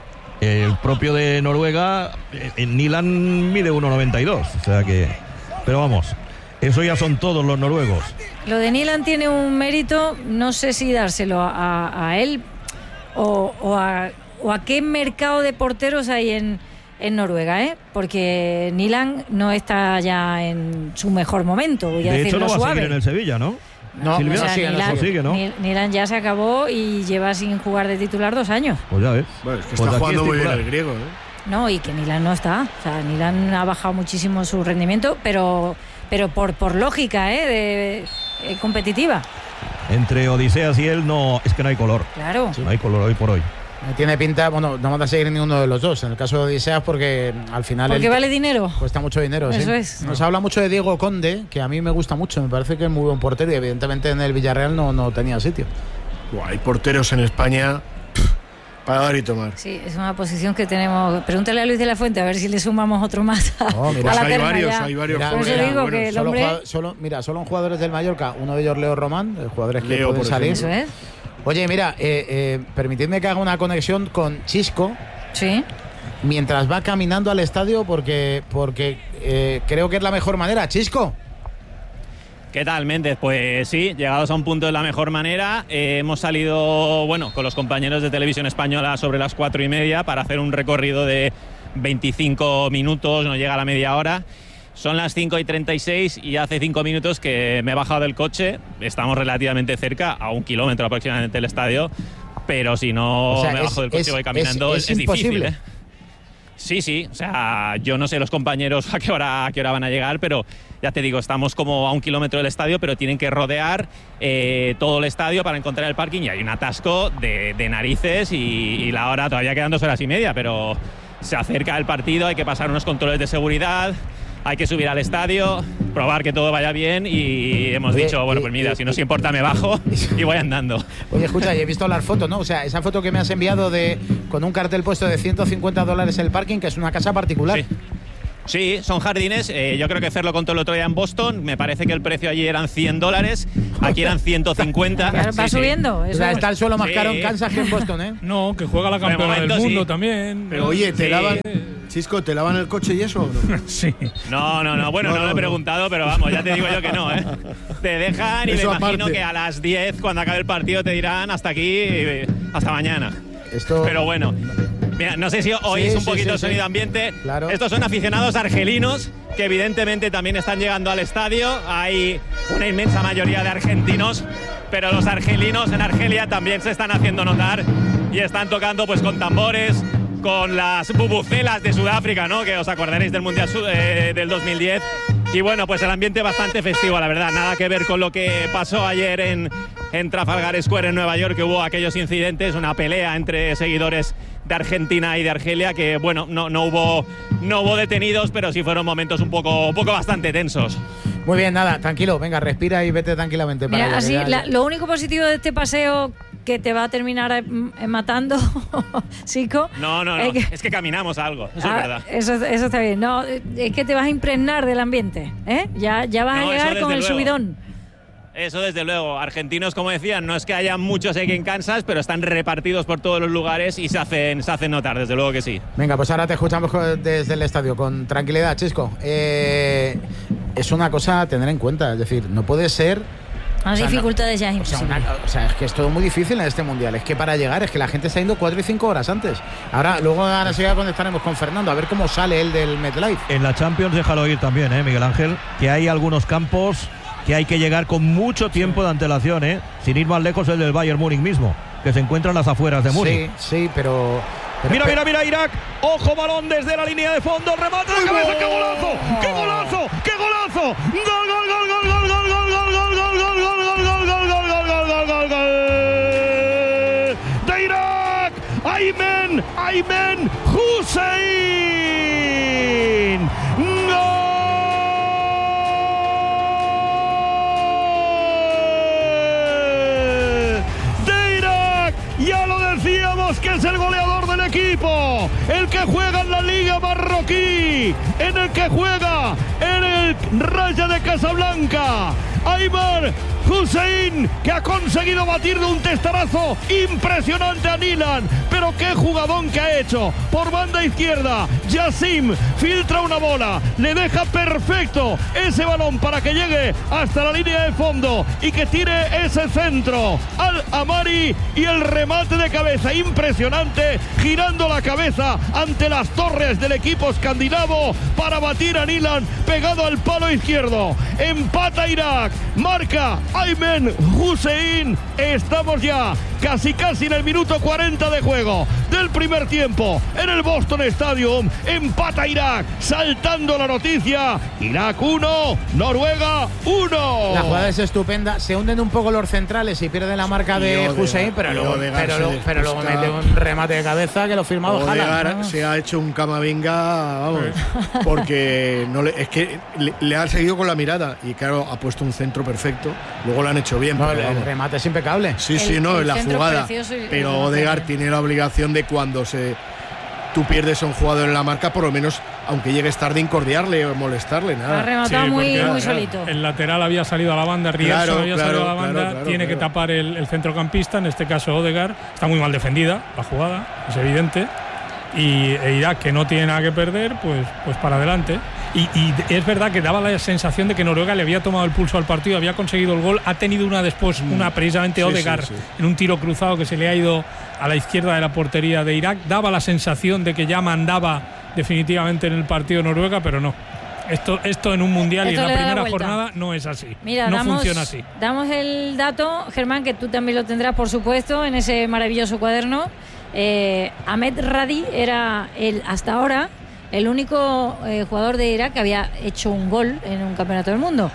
El propio de Noruega, eh, Nilan mide uno noventa y dos, o sea que... Pero vamos, eso ya son todos los noruegos. Lo de Nilan tiene un mérito, no sé si dárselo a, a él o, o, a, o a qué mercado de porteros hay en, en Noruega, ¿eh? Porque Nilan no está ya en su mejor momento, voy a De hecho, decirlo no va a suave. seguir en el Sevilla, ¿no? No, Silvia, eso O sea, sí, eso Nilan, sí. sigue, ¿no? Ni- Nilan ya se acabó y lleva sin jugar de titular dos años. Pues ya ves. Bueno, es que Pues está aquí jugando es muy bien titular. el griego, ¿eh? No, y que Nilan no está. O sea, Nilan ha bajado muchísimo su rendimiento, pero, pero por, por lógica, ¿eh? De, eh, competitiva. Entre Odiseas y él no, es que no hay color. Claro. No hay color hoy por hoy. Tiene pinta, bueno, no vamos a seguir ninguno de los dos. En el caso de Odiseas, porque al final. Porque el- vale dinero. Cuesta mucho dinero, sí. Eso es. Nos habla mucho de Diego Conde, que a mí me gusta mucho. Me parece que es muy buen portero y evidentemente en el Villarreal no, no tenía sitio. Buah, hay porteros en España pff, para dar y tomar. Sí, es una posición que tenemos. Pregúntale a Luis de la Fuente a ver si le sumamos otro más a, Oh, mira. a Pues la hay terna varios, ya. hay varios Mira, Por eso jugadores digo buenos. que el Solo, hombre. jugado- solo- mira, solo en jugadores del Mallorca, uno de ellos Leo Román, eh, jugadores que Leo, pueden por salir. Eso es. Oye, mira, eh, eh, permitidme que haga una conexión con Chisco Sí. mientras va caminando al estadio porque, porque eh, creo que es la mejor manera. Chisco. ¿Qué tal, Méndez? Pues sí, llegados a un punto de la mejor manera. Eh, hemos salido, bueno, con los compañeros de Televisión Española sobre las cuatro y media para hacer un recorrido de veinticinco minutos, no llega a la media hora. Son las cinco y treinta y seis y hace cinco minutos que me he bajado del coche. Estamos relativamente cerca, a un kilómetro aproximadamente del estadio, pero si no O sea, me es- bajo del coche es- y voy caminando, es- es, es es difícil, imposible. ¿eh? Sí, sí, o sea, yo no sé los compañeros a qué hora, a qué hora van a llegar, pero ya te digo, estamos como a un kilómetro del estadio, pero tienen que rodear eh, todo el estadio para encontrar el parking y hay un atasco de, de narices y, y la hora todavía quedan dos horas y media, pero, se acerca el partido, hay que pasar unos controles de seguridad, hay que subir al estadio, probar que todo vaya bien y hemos Oye, dicho, bueno, pues mira, si no os importa me bajo y voy andando. Oye, escucha, y he visto las fotos, ¿no? O sea, esa foto que me has enviado de con un cartel puesto de ciento cincuenta dólares el parking, que es una casa particular. Sí. Sí, son jardines. Eh, yo creo que Fer lo contó el otro día en Boston. Me parece que el precio allí eran cien dólares. Aquí eran ciento cincuenta. Claro, va sí, subiendo. Sí. O sea, está el suelo más sí. caro en Kansas que en Boston, ¿eh? No, que juega la campeona momento, del mundo sí. también. Pero oye, ¿te Sí. lavan, Chisco, te lavan el coche y eso o no? Sí. No, no, no. Bueno, No, no, no, lo he no. preguntado, pero vamos, ya te digo yo que no, ¿eh? Te dejan y Eso me imagino aparte. que a las diez, cuando acabe el partido, te dirán hasta aquí, hasta mañana. Esto... Pero bueno. Mira, no sé si hoy Sí, es un sí, poquito sí, sonido sí. ambiente. Claro. Estos son aficionados argelinos que evidentemente también están llegando al estadio. Hay una inmensa mayoría de argentinos, pero los argelinos en Argelia también se están haciendo notar y están tocando pues con tambores, con las bubucelas de Sudáfrica, ¿no? Que os acordaréis del Mundial eh, del dos mil diez. Y bueno, pues el ambiente bastante festivo, la verdad. Nada que ver con lo que pasó ayer en, en Trafalgar Square en Nueva York, que hubo aquellos incidentes, una pelea entre seguidores de Argentina y de Argelia, que bueno, no, no, hubo, no hubo detenidos, pero sí fueron momentos un poco, un poco bastante tensos. Muy bien, nada, tranquilo, venga, respira y vete tranquilamente. Para Mira, así, ya, la, lo único positivo de este paseo que te va a terminar eh, matando, Chico. No, no, no, es que, es que caminamos algo, eso ah, es verdad. Eso, eso está bien. No, es que te vas a impregnar del ambiente, ¿eh? Ya, ya vas No, a eso llegar con desde el luego. subidón. Eso desde luego. Argentinos, como decían, no es que haya muchos aquí en Kansas, pero están repartidos por todos los lugares y se hacen, se hacen notar, desde luego que sí. Venga, pues ahora te escuchamos desde el estadio, con tranquilidad, Chisco. Eh, es una cosa a tener en cuenta, es decir, no puede ser... Las o sea, dificultades no, ya es o sea, imposible. una- o sea, es que es todo muy difícil en este mundial. Es que para llegar, es que la gente está yendo cuatro y cinco horas antes. Ahora, luego ahora enseguida conectaremos con Fernando, a ver cómo sale él del MetLife. En la Champions, déjalo ir también, ¿eh, Miguel Ángel? Que hay algunos campos que hay que llegar con mucho tiempo de antelación, ¿eh? Sin ir más lejos, el del Bayern Múnich mismo, que se encuentra en las afueras de Múnich. Sí, sí, pero... pero Mira, pero- mira, mira, Irak. Ojo, balón desde la línea de fondo. Remate de cabeza. ¡Qué golazo! ¡Qué golazo! ¡Qué golazo! ¡Gol, gol, gol, gol, gol, gol, gol, gol, gol, gol, gol, gol, gol, gol, gol, gol, gol, gol, gol, gol! ¡De Irak! ¡Aymen! ¡Aymen Hussein! ¡Gol! ¡De Irak! Ya lo decíamos que es el goleador del equipo, el que juega en la Liga Marroquí, en el que juega en el Raja de Casablanca. Ayman Hussein, que ha conseguido batir de un testarazo impresionante a Nilan, pero qué jugadón que ha hecho por banda izquierda. Yassim filtra una bola, le deja perfecto ese balón para que llegue hasta la línea de fondo y que tire ese centro al Amari, y el remate de cabeza impresionante, girando la cabeza ante las torres del equipo escandinavo para batir a Nilan pegado al palo izquierdo. Empata Irak, marca Aymen Hussein. Estamos ya casi casi en el minuto cuarenta de juego del primer tiempo en el Boston Stadium. Empata Irak, saltando la noticia. Irak uno, Noruega uno. La jugada es estupenda, se hunden un poco los centrales y pierde la marca de Odegaard, Hussein, pero luego, Odegaard pero, se luego- pero luego despista. mete un remate de cabeza que lo ha firmado Odegaard Haaland, ¿no? se ha hecho un camavinga, vamos, porque no le, es que le, le ha seguido con la mirada y claro, ha puesto un centro perfecto, luego lo han hecho bien. No, pero el, el vamos. remate es impecable. Sí, El- sí, no, el en la centro jugada, precioso y- y pero remate Odegaard bien. tiene la obligación de cuando se tú pierdes a un jugador en la marca, por lo menos, aunque llegues tarde, incordiarle o molestarle, Ha nada. rematado Sí, muy, porque- muy claro, solito. El lateral había salido a la banda, Rierson Claro, había claro, salido a la claro, banda, claro, tiene claro. que tapar el, el centrocampista, en este caso Odegaard. Está muy mal defendida la jugada, es evidente. Y e Irak, que no tiene nada que perder, pues, pues para adelante. Y, y es verdad que daba la sensación de que Noruega le había tomado el pulso al partido, había conseguido el gol, ha tenido una después, una precisamente Sí, Odegaard sí, sí. en un tiro cruzado que se le ha ido a la izquierda de la portería de Irak. Daba la sensación de que ya mandaba definitivamente en el partido Noruega, pero no. Esto, esto en un mundial y Esto en la le da la primera vuelta. jornada no es así. Mira, no damos, funciona así. damos el dato, Germán, que tú también lo tendrás, por supuesto, en ese maravilloso cuaderno. Eh, Ahmed Radi era el, hasta ahora el único eh, jugador de Irak que había hecho un gol en un campeonato del mundo.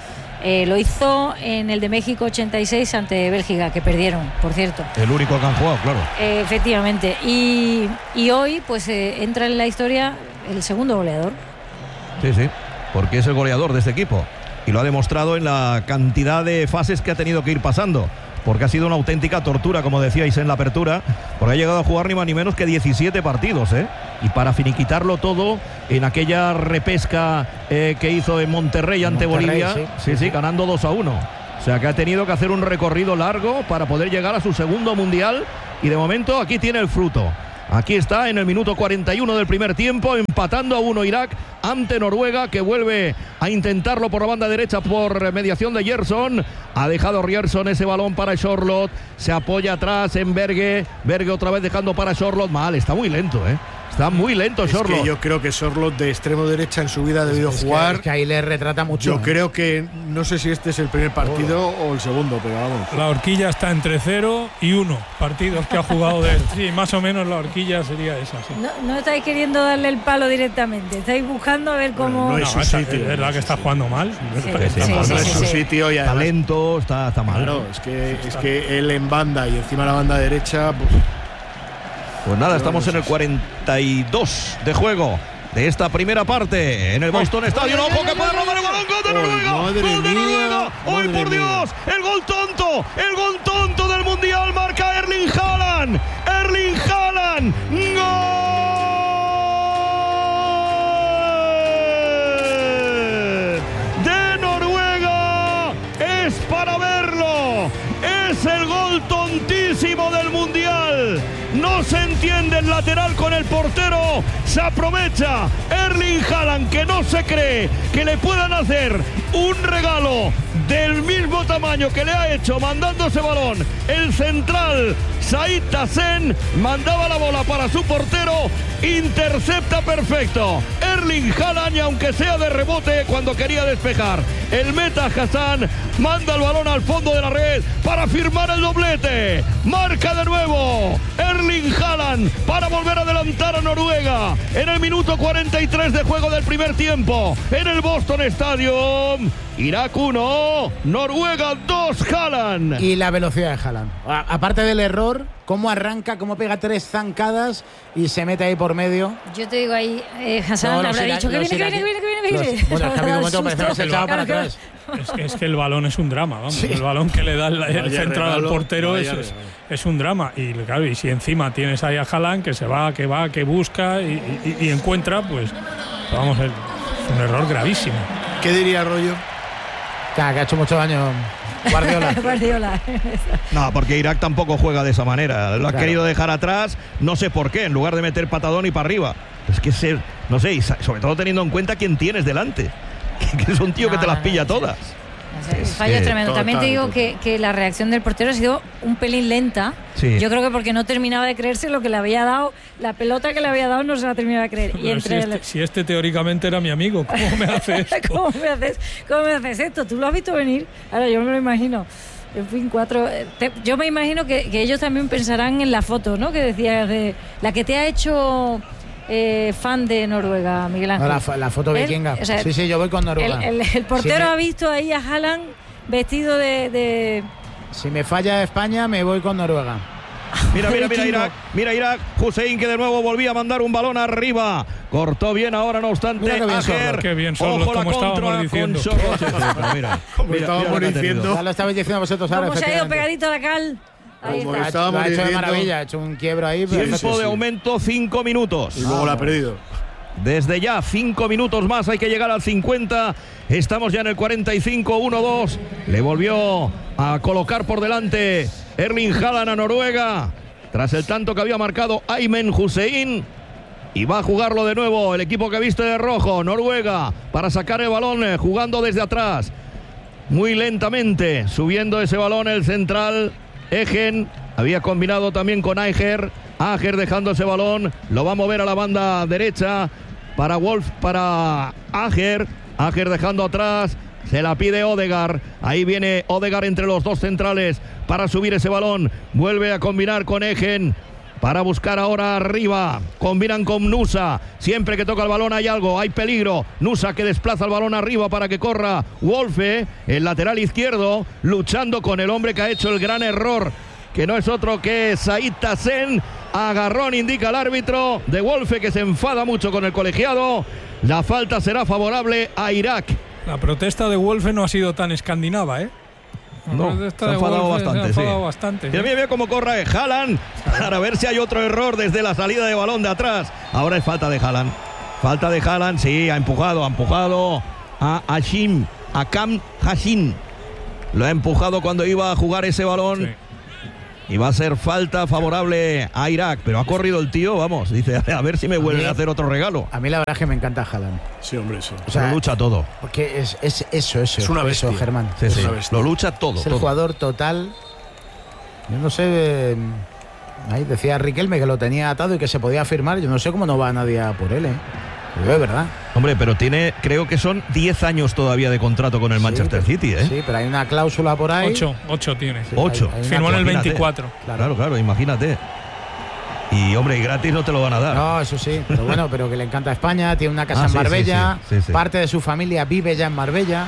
Eh, lo hizo en el de México ochenta y seis ante Bélgica, que perdieron, por cierto. El único que han jugado, claro. Eh, efectivamente. Y, y hoy pues eh, entra en la historia el segundo goleador. Sí, sí, porque es el goleador de este equipo. Y lo ha demostrado en la cantidad de fases que ha tenido que ir pasando. Porque ha sido una auténtica tortura, como decíais en la apertura, porque ha llegado a jugar ni más ni menos que diecisiete partidos, ¿eh? Y para finiquitarlo todo en aquella repesca eh, que hizo en Monterrey ante Monterrey, Bolivia, sí. sí, sí, ganando dos a uno. O sea que ha tenido que hacer un recorrido largo para poder llegar a su segundo mundial, y de momento aquí tiene el fruto. Aquí está en el minuto cuarenta y uno del primer tiempo, empatando a uno Irak ante Noruega, que vuelve a intentarlo por la banda derecha por mediación de Gerson. Ha dejado Rierson ese balón para Charlotte, se apoya atrás en Berge, Berge otra vez dejando para Charlotte. Mal, está muy lento, ¿eh? Está muy lento Charlotte. Es que yo creo que Charlotte de extremo derecha en su vida ha debido es jugar. Que, es que ahí le retrata mucho. Yo ¿eh? creo que no sé si este es el primer partido oh. o el segundo, pero vamos. La horquilla está entre cero y uno partidos que ha jugado de él. Sí, más o menos la horquilla sería esa. Sí. No, no estáis queriendo darle el palo directamente, estáis buscando a ver cómo. Bueno, no es su esa, sitio. Es verdad que está jugando mal. Sí, sí, sí, sí, no sí, es sí, su sí. sitio y además, Está lento, está, está mal. claro, es que, es que él en banda y encima la banda derecha, pues. Pues nada, estamos en el cuarenta y dos de juego de esta primera parte en el Boston Stadium. ¡Ojo que puede robar el balón! ¡Gol de Noruega! Madre ¡Gol de mía, Noruega! ¡Hoy madre por Dios! mía. ¡El gol tonto! ¡El gol tonto del Mundial! Marca Erling Haaland. ¡Erling Haaland! ¡Gol! ¡De Noruega! ¡Es para verlo! ¡Es el gol tontísimo del Mundial! No se entiende el lateral con el portero. Se aprovecha Erling Haaland, que no se cree que le puedan hacer un regalo del mismo tamaño que le ha hecho mandando ese balón. El central Said Tassen mandaba la bola para su portero. Intercepta perfecto Erling Haaland, y aunque sea de rebote cuando quería despejar, el meta Hassan manda el balón al fondo de la red para firmar el doblete. Marca de nuevo Erling Haaland para volver a adelantar a Noruega en el minuto cuarenta y tres de juego del primer tiempo en el Boston Stadium. Irak uno, Noruega dos, Haaland. Y la velocidad de Haaland. A- aparte del error, cómo arranca, cómo pega tres zancadas y se mete ahí por medio. Yo te digo ahí, eh, Hassan No, habrá los ira- dicho que los viene, que iraquí- viene, que viene, que viene, que los- viene. bueno, es que ha habido un momento que parece que se echaba para Claro, atrás. Es que, es que el balón es un drama, vamos. Sí. El balón que le da el, el Vaya central regalo, al portero es, vaya es, regalo. es un drama. Y claro, y si encima tienes ahí a Haaland que se va, que va, que busca y, y- y encuentra, pues vamos, es un error gravísimo. ¿Qué diría Arroyo? Claro, que ha hecho mucho daño Guardiola. Guardiola. No, porque Irak tampoco juega de esa manera. Lo ha Claro. querido dejar atrás, no sé por qué, en lugar de meter patadón y para arriba. Es que ser, no sé, y sa- sobre todo teniendo en cuenta quién tienes delante. Que, que es un tío que No, te las no, pilla no, todas. O sea, el Es fallo es que tremendo. También te total, digo total. que, que la reacción del portero ha sido un pelín lenta. Sí. Yo creo que porque no terminaba de creerse lo que le había dado, la pelota que le había dado no se la terminaba de creer. Y Pero entre si, el- este, si este teóricamente era mi amigo, ¿cómo me hace esto? ¿Cómo me haces, ¿Cómo me haces esto? ¿Tú lo has visto venir? Ahora yo me lo imagino. En fin, cuatro. eh, te- yo me imagino que, que ellos también pensarán en la foto, ¿no? Que decías de la que te ha hecho eh, fan de Noruega, Miguel Ángel. No, la, fo- la foto Él, vikinga. o sea, sí, sí, yo voy con Noruega. El, el- el portero Si me- ha visto ahí a Haaland vestido de, de- Si me falla España, me voy con Noruega. Mira, mira, mira Vikingo. Irak, mira Irak, Hussein, que de nuevo volvía a mandar un balón arriba, cortó bien ahora, no obstante, Mira qué bien Ajer. Sorloth. Qué bien Sorloth, Ojo la como estábamos contra diciendo. con Sorloth. Sí, sí, pero mira, Como mira, estábamos mira lo que ha tenido. diciendo. Ya lo estabais diciendo vosotros ahora. ¿Cómo se ha ido efectivamente. pegadito a la cal? Ahí Como está. está. Estábamos Lo ha hecho de diciendo- maravilla, ha hecho un quiebro ahí. pero Tiempo perfecto. de aumento, cinco minutos. Y luego la ha perdido. Desde ya, cinco minutos más, hay que llegar al cincuenta. Estamos ya en el cuarenta y cinco, uno dos. Le volvió a colocar por delante Erling Haaland a Noruega, tras el tanto que había marcado Aymen Hussein. Y va a jugarlo de nuevo el equipo que viste de rojo, Noruega, para sacar el balón, eh, jugando desde atrás. Muy lentamente, subiendo ese balón el central, Egen. Había combinado también con Ajer. Ajer dejando ese balón, lo va a mover a la banda derecha para Wolf, para Ajer. Ajer dejando atrás, se la pide Odegaard. Ahí viene Odegaard entre los dos centrales para subir ese balón. Vuelve a combinar con Egen para buscar ahora arriba. Combinan con Nusa. Siempre que toca el balón hay algo, hay peligro. Nusa que desplaza el balón arriba para que corra Wolfe, el lateral izquierdo, luchando con el hombre que ha hecho el gran error, que no es otro que Said Tassen. Agarrón indica el árbitro de Wolfe, que se enfada mucho con el colegiado. La falta será favorable a Irak. La protesta de Wolfe no ha sido tan escandinava, ¿eh? No, se ha enfadado bastante, se ha enfadado sí. bastante. Mira, mira, mira cómo corre Haaland para ver si hay otro error desde la salida de balón de atrás. Ahora es falta de Haaland. Falta de Haaland, sí, ha empujado, ha empujado a Hashim, a Kam Hashim. Lo ha empujado cuando iba a jugar ese balón. Sí. Y va a ser falta favorable a Irak. Pero ha corrido el tío, vamos. Dice, a ver si me vuelven a hacer otro regalo. A mí la verdad es que me encanta Haaland. Sí, hombre, sí. O sea, lo lucha todo. Porque es, es eso, eso. Es una bestia. Eso, Germán. Sí, es sí. una bestia. Lo lucha todo. Es el todo. jugador total. Yo no sé. Eh, ahí decía Riquelme que lo tenía atado y que se podía firmar. Yo no sé cómo no va nadie a por él, ¿eh? Yo, de verdad. Hombre, pero tiene, creo que son diez años todavía de contrato con el sí, Manchester pero, City, ¿eh? Sí, pero hay una cláusula por ahí. Ocho, ocho tiene. Sí, Ocho. hay- hay una Firmó en el Imagínate. veinticuatro. Claro. Claro, claro, imagínate. Y, hombre, y gratis no te lo van a dar. No, eso sí, pero bueno, pero que le encanta España, tiene una casa Ah, en sí, sí, Marbella, sí, sí, sí. parte de su familia vive ya en Marbella.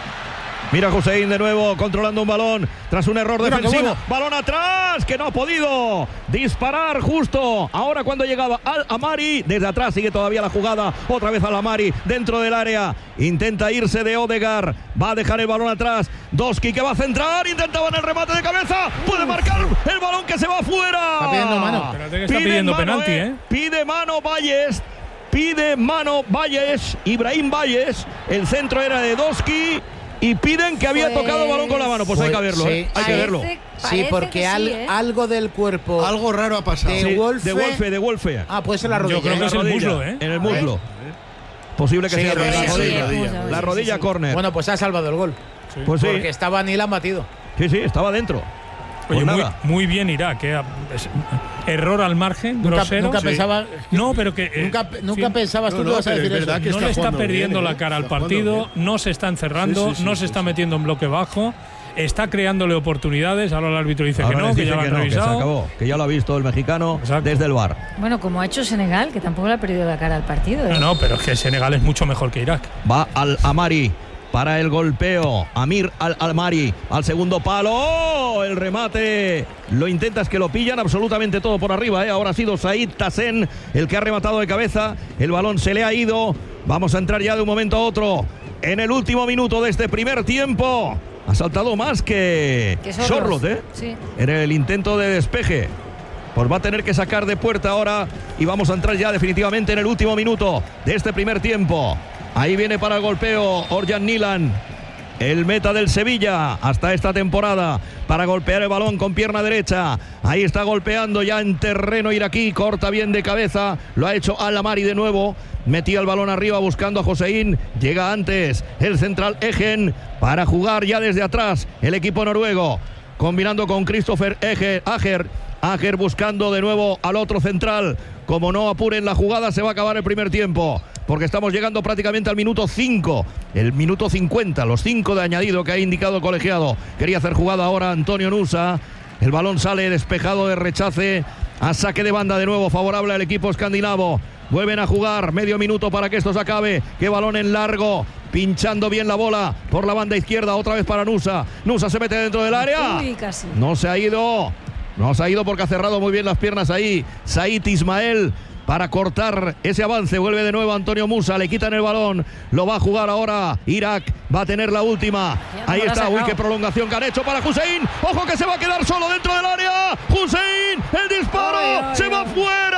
Mira a Hussein de nuevo controlando un balón tras un error Mira, defensivo. qué bueno. Balón atrás, que no ha podido disparar justo. Ahora cuando llegaba Al Amari, desde atrás sigue todavía la jugada. Otra vez Al Amari dentro del área. Intenta irse de Odegaard. Va a dejar el balón atrás. Doski que va a centrar. Intentaban el remate de cabeza. Puede marcar el balón que se va afuera. Está pidiendo mano. Espérate que está Pide pidiendo mano, penalti, ¿eh? Pide mano Valles. Pide mano Valles. Ibrahim Valles. El centro era de Doski. Y piden que había Pues- tocado el balón con la mano. Pues hay que verlo, sí, ¿eh? Hay sí. que verlo. Parece- Sí, parece porque que al- sí, ¿eh? algo del cuerpo Algo raro ha pasado. de Sí, Wolfe. de Wolfe, de Wolfe. Ah, puede ser la rodilla. Yo creo que ¿eh? es el Rodilla, muslo, ¿eh? En el muslo. Posible que Sí, sea rodilla, la sí, rodilla. rodilla. La rodilla corner. Bueno, pues ha salvado el gol. pues sí. Porque estaba Nilan batido. Sí, sí, estaba dentro. Oye, Pues muy, nada. muy bien Irak, ¿eh? Es- error al margen, Nunca, grosero. nunca Sí. pensaba. No, pero que. eh, Nunca, nunca sí, pensabas tú No, que no, ibas a pero decir es eso. verdad que no está le está jugando perdiendo bien, la ¿eh? cara al Está jugando partido, bien. no se está encerrando, Sí, sí, sí, no se sí, está sí. metiendo en bloque bajo, está creándole oportunidades. Ahora el árbitro dice Ahora que no, les que dice ya lo han que no, que se revisado. acabó. Que ya lo ha visto el mexicano Exacto. desde el bar. Bueno, como ha hecho Senegal, que tampoco le ha perdido la cara al partido. ¿eh? No, no, pero es que Senegal es mucho mejor que Irak. Va al Amari para el golpeo. Amir al Amari al segundo palo. ¡Oh! El remate. Lo intentas que lo pillan absolutamente todo por arriba. ¿eh? Ahora ha sido Said Tassen el que ha rematado de cabeza. El balón se le ha ido. Vamos a entrar ya de un momento a otro en el último minuto de este primer tiempo. Ha saltado más que Que Sorloth. Sorloth, ¿eh? Sí. En el intento de despeje. Pues va a tener que sacar de puerta ahora y vamos a entrar ya definitivamente en el último minuto de este primer tiempo. Ahí viene para el golpeo Orjan Nilan, el meta del Sevilla hasta esta temporada, para golpear el balón con pierna derecha. Ahí está golpeando ya en terreno iraquí, corta bien de cabeza, lo ha hecho Al Amari de nuevo. Metía el balón arriba buscando a Hossein. Llega antes el central Egen para jugar ya desde atrás el equipo noruego, combinando con Christopher Ege- Ager. Ager buscando de nuevo al otro central. Como no apuren la jugada, se va a acabar el primer tiempo, porque estamos llegando prácticamente al minuto cinco, el minuto cincuenta, los cinco de añadido que ha indicado el colegiado. Quería hacer jugada ahora Antonio Nusa. El balón sale despejado de rechace a saque de banda de nuevo, favorable al equipo escandinavo. Vuelven a jugar, medio minuto para que esto se acabe. Qué balón en largo, pinchando bien la bola por la banda izquierda, otra vez para Nusa. Nusa se mete dentro del área. Uy, casi. No se ha ido. No se ha ido porque ha cerrado muy bien las piernas ahí Said Ismael para cortar ese avance. Vuelve de nuevo Antonio Musa, le quitan el balón, lo va a jugar ahora Irak, va a tener la última. Ya, Ahí no lo ha está, uy, sacado. qué prolongación que han hecho para Hussein. Ojo que se va a quedar solo dentro del área. Hussein, el disparo, Ay, ay, se ay. va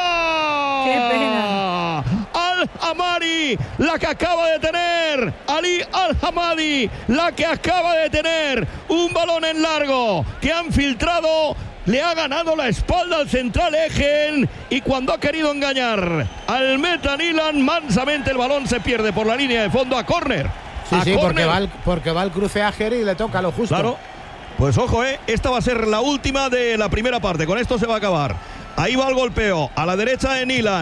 fuera. Qué pena. Al Amari, la que acaba de tener Ali Al Hamadi, la que acaba de tener un balón en largo que han filtrado. Le ha ganado la espalda al central Egen y cuando ha querido engañar al meta Nilan, mansamente el balón se pierde por la línea de fondo a córner. Sí, A sí, porque córner. va, al, porque va al cruce Ager y le toca lo justo. Claro. Pues ojo, eh, esta va a ser la última de la primera parte. Con esto se va a acabar. Ahí va el golpeo a la derecha de Nilan.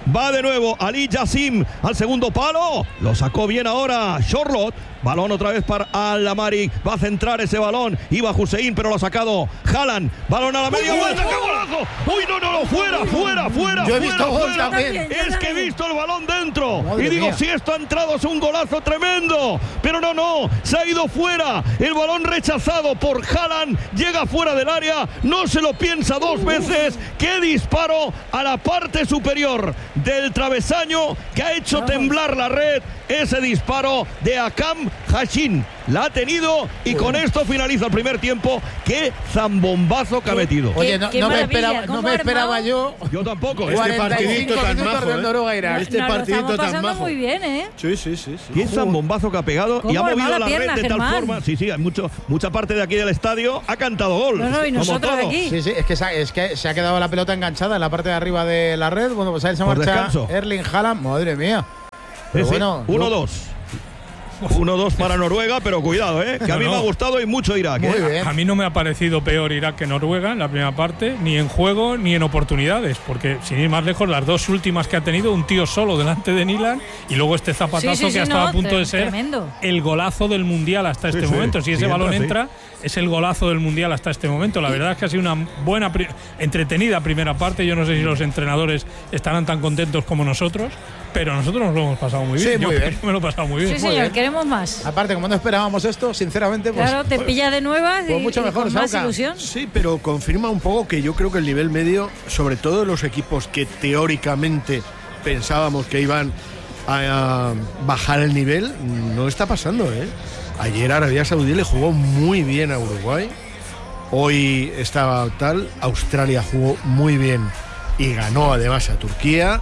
Va de nuevo Ali Yassim al segundo palo. Lo sacó bien ahora Charlotte. Balón otra vez para Al-Amari. Va a centrar ese balón. Iba Hussein, pero lo ha sacado Haaland. Balón a la media vuelta. ¡Qué golazo! ¡Uy, no, no, no! ¡Fuera, fuera, fuera! Yo he fuera, visto gol fuera. también. Es que he visto el balón dentro. Madre y digo, mía. si esto ha entrado es un golazo tremendo. Pero no, no. Se ha ido fuera. El balón rechazado por Haaland. Llega fuera del área. No se lo piensa dos veces. ¡Qué disparo a la parte superior del travesaño que ha hecho temblar la red! Ese disparo de Akam Hashin. La ha tenido y con esto finaliza el primer tiempo. ¡Qué zambombazo que ha metido! Oye, no, Qué no me maravilla, esperaba, no cómo me ha esperaba armado. yo. Yo tampoco. Este cuarenta y partidito cinco tan minutos majo, del ¿eh? Noruega-Irak. Este Nos lo partidito estamos tan pasando majo. muy bien, ¿eh? Sí, sí, sí, sí. ¡Qué zambombazo que ha pegado! ¿Cómo Y ha ha movido armado la la pierna, red de tal Germán? forma. Sí, sí, hay mucho, mucha parte de aquí del estadio ha cantado gol. No, no, y como nosotros todo. aquí. Sí, sí, es que, se ha, es que se ha quedado la pelota enganchada en la parte de arriba de la red. Bueno, pues ahí se Por marcha descanso. Erling Haaland. Madre mía. Pero Sí, sí. bueno, uno dos. uno dos para Noruega, pero cuidado, ¿eh? Que a mí No, me ha no. gustado y mucho Irak. Muy ¿eh? bien. A mí no me ha parecido peor Irak que Noruega en la primera parte, ni en juego ni en oportunidades, porque sin ir más lejos, las dos últimas que ha tenido, un tío solo delante de Nilan y luego este zapatazo Sí, sí, que sí, ha estado no, a punto de tre- ser tremendo. el golazo del Mundial hasta este sí. momento. Si ese Si entra, balón sí. entra, es el golazo del Mundial hasta este momento. La verdad es que ha sido una buena, pri- entretenida primera parte. Yo no sé si los entrenadores estarán tan contentos como nosotros, pero nosotros nos lo hemos pasado muy bien. Sí, muy Yo bien. me lo he pasado muy bien. Sí, Muy señor, bien. queremos más. Aparte, como no esperábamos esto, sinceramente, pues. Claro, te pilla de nuevas pues y, mucho y mejor, con más Sauca. ilusión. Sí, pero confirma un poco que yo creo que el nivel medio, sobre todo los equipos que teóricamente pensábamos que iban a, a bajar el nivel, no está pasando, ¿eh? Ayer Arabia Saudí le jugó muy bien a Uruguay. Hoy estaba tal, Australia jugó muy bien y ganó además a Turquía.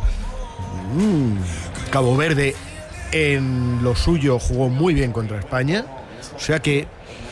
Mm, Cabo Verde en lo suyo jugó muy bien contra España. O sea que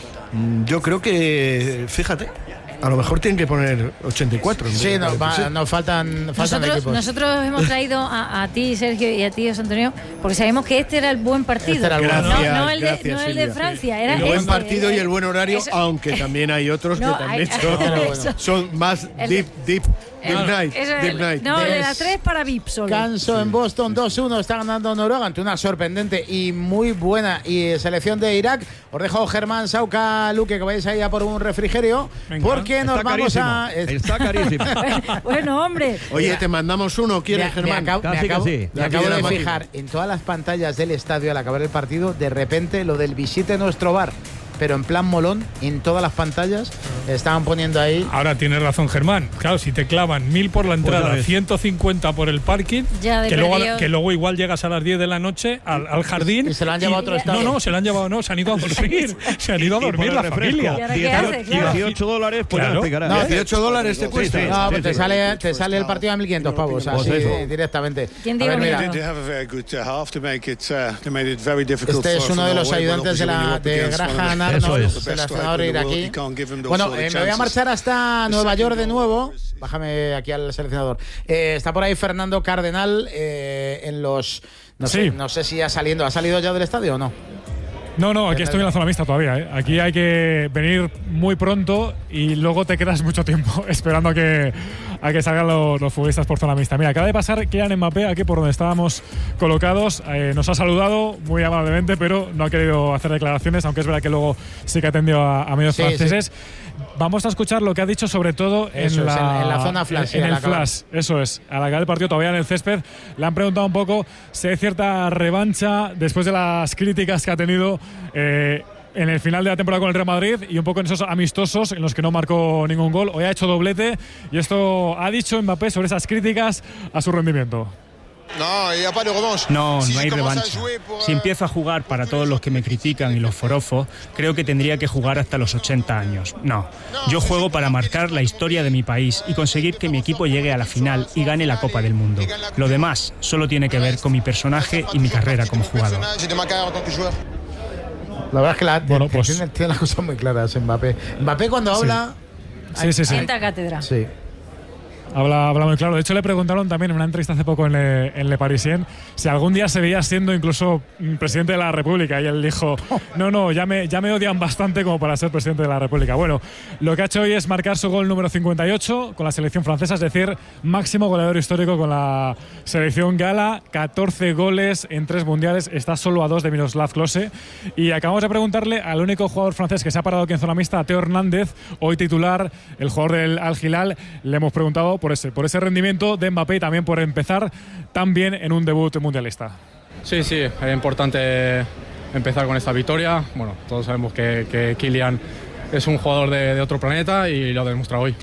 mm, yo creo que, fíjate, a lo mejor tienen que poner ochenta y cuatro. en vez Sí, de no, va- cuarenta y seis. nos faltan, faltan Nosotros, equipos. nosotros hemos traído a, a ti, Sergio, y a ti, José Antonio, porque sabemos que este era el buen partido. Este era el no, buen. Gracias, no el de, gracias, no el de Silvia. Francia. Era el buen ese, partido y el buen horario, Eso- aunque también hay otros No, que hay- también son, eso. son más El- deep, deep, deep El- night. eso es Deep el- night. no, el de Des- las tres para V I P solo. Canso en Boston dos uno, está ganando Noruega ante una sorprendente y muy buena y selección de Irak. Os dejo Germán, Sauca, Luque, que vais ahí a por un refrigerio, Venga. porque nos Está vamos carísimo. a... Está carísimo. Bueno, hombre. Oye, te mandamos uno, Me, ¿quieres, me Germán? acabo, me Casi, acabo- casi. me Ya acabo tiene de la fijar máquina. en todas las pantallas del estadio al acabar el partido, de repente lo del visite nuestro bar, pero en plan molón, en todas las pantallas estaban poniendo ahí. Ahora tienes razón, Germán. Claro, si te clavan mil por la entrada, ves. ciento cincuenta por el parking, Ya de que, luego, perdido. que luego igual llegas a las diez de la noche al, al jardín. Y se lo han llevado a otro estado. No, no, se lo han llevado, no, se han ido a dormir. se han ido a Y por dormir el la refresco, familia. ¿Y ahora qué hace? Claro. dieciocho dólares, pues ya Claro. te explicará. No, ¿eh? dieciocho dólares te cuesta. Sí, sí. No, pues te sí. sale, te sale el partido a mil quinientos pavos, Pues así eso. directamente. ¿Quién A ver, digo mira, miedo? They did have a very good uh, half to make it. Uh, they made it very difficult. este es for- uno for de los Norway, but ayudantes de, la, obviously when de you're up against one of Graham the- Eso Arnold, es. the best seleccionador striker in the world, iraquí. you can't give them those Bueno, sort of eh, me voy a chances. marchar hasta The Nueva second York de goal nuevo. was- Bájame aquí al seleccionador. Eh, está por ahí Fernando Cardenal eh, en los... No sé, Sí. no sé si ha salido. ¿Ha salido ya del estadio o no? No, no, aquí estoy en la zona mixta todavía. ¿eh? Aquí hay que venir muy pronto y luego te quedas mucho tiempo esperando a que, a que salgan los, los futbolistas por zona mixta. Mira, acaba de pasar Kylian Mbappé aquí por donde estábamos colocados. Eh, nos ha saludado muy amablemente, pero no ha querido hacer declaraciones, aunque es verdad que luego sí que atendió a, a medios Sí, franceses. Vamos a escuchar lo que ha dicho sobre todo Eso en, es, la, en- en la zona flash, sí, En al el acabar. flash, eso es. Al acabar el partido todavía en el césped, le han preguntado un poco si hay cierta revancha después de las críticas que ha tenido eh, en el final de la temporada con el Real Madrid y un poco en esos amistosos en los que no marcó ningún gol. Hoy ha hecho doblete y esto ha dicho Mbappé sobre esas críticas a su rendimiento. No, il n'y a pas de revanche. No, Si no hay je commence à revancha. jouer pour, Si euh, empiezo a jugar para todos los que me critican y los forofos, creo que tendría que jugar hasta los ochenta años. No, yo juego para marcar la historia de mi país y conseguir que mi equipo llegue a la final y gane la Copa del Mundo. Lo demás solo tiene que ver con mi personaje y mi carrera como jugador. personnage et de ma carrière en tant que joueur. La verdad es que la, Bueno, pues- tiene, tiene las cosas muy claras Mbappé. Mbappé cuando habla... Sí, sí, sí. Sienta cátedra. Sí. Habla, habla muy claro. De hecho, le preguntaron también en una entrevista hace poco en Le, en Le Parisien si algún día se veía siendo incluso presidente de la República. Y él dijo, no, no, ya me, ya me odian bastante como para ser presidente de la República. Bueno, lo que ha hecho hoy es marcar su gol número cincuenta y ocho con la selección francesa, es decir, máximo goleador histórico con la selección gala. catorce goles en tres mundiales. Está solo a dos de Miroslav Klose. Y acabamos de preguntarle al único jugador francés que se ha parado aquí en zona mixta, a Teo Hernández, hoy titular, el jugador del Al Hilal. Le hemos preguntado por ese, por ese rendimiento de Mbappé y también por empezar tan bien en un debut mundialista. Sí, sí, es importante empezar con esta victoria. Bueno, todos sabemos que, que Kylian es un jugador de, de otro planeta y lo ha demostrado hoy.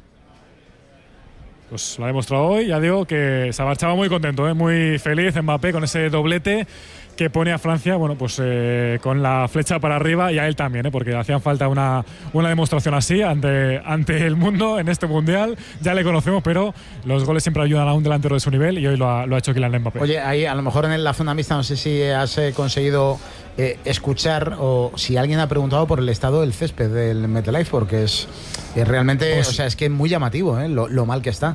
Pues lo ha demostrado hoy, ya digo que se marchaba muy contento, ¿eh? Muy feliz Mbappé con ese doblete que pone a Francia, bueno, pues eh, con la flecha para arriba, y a él también, ¿eh? Porque hacían falta una, una demostración así ante, ante el mundo en este mundial. Ya le conocemos, pero los goles siempre ayudan a un delantero de su nivel, y hoy lo ha, lo ha hecho Kylian Mbappé. Oye, ahí a lo mejor en la zona mixta no sé si has eh, conseguido eh, escuchar o si alguien ha preguntado por el estado del césped del MetLife, porque es, es realmente, pues, o sea, es que es muy llamativo, ¿eh? lo, lo mal que está.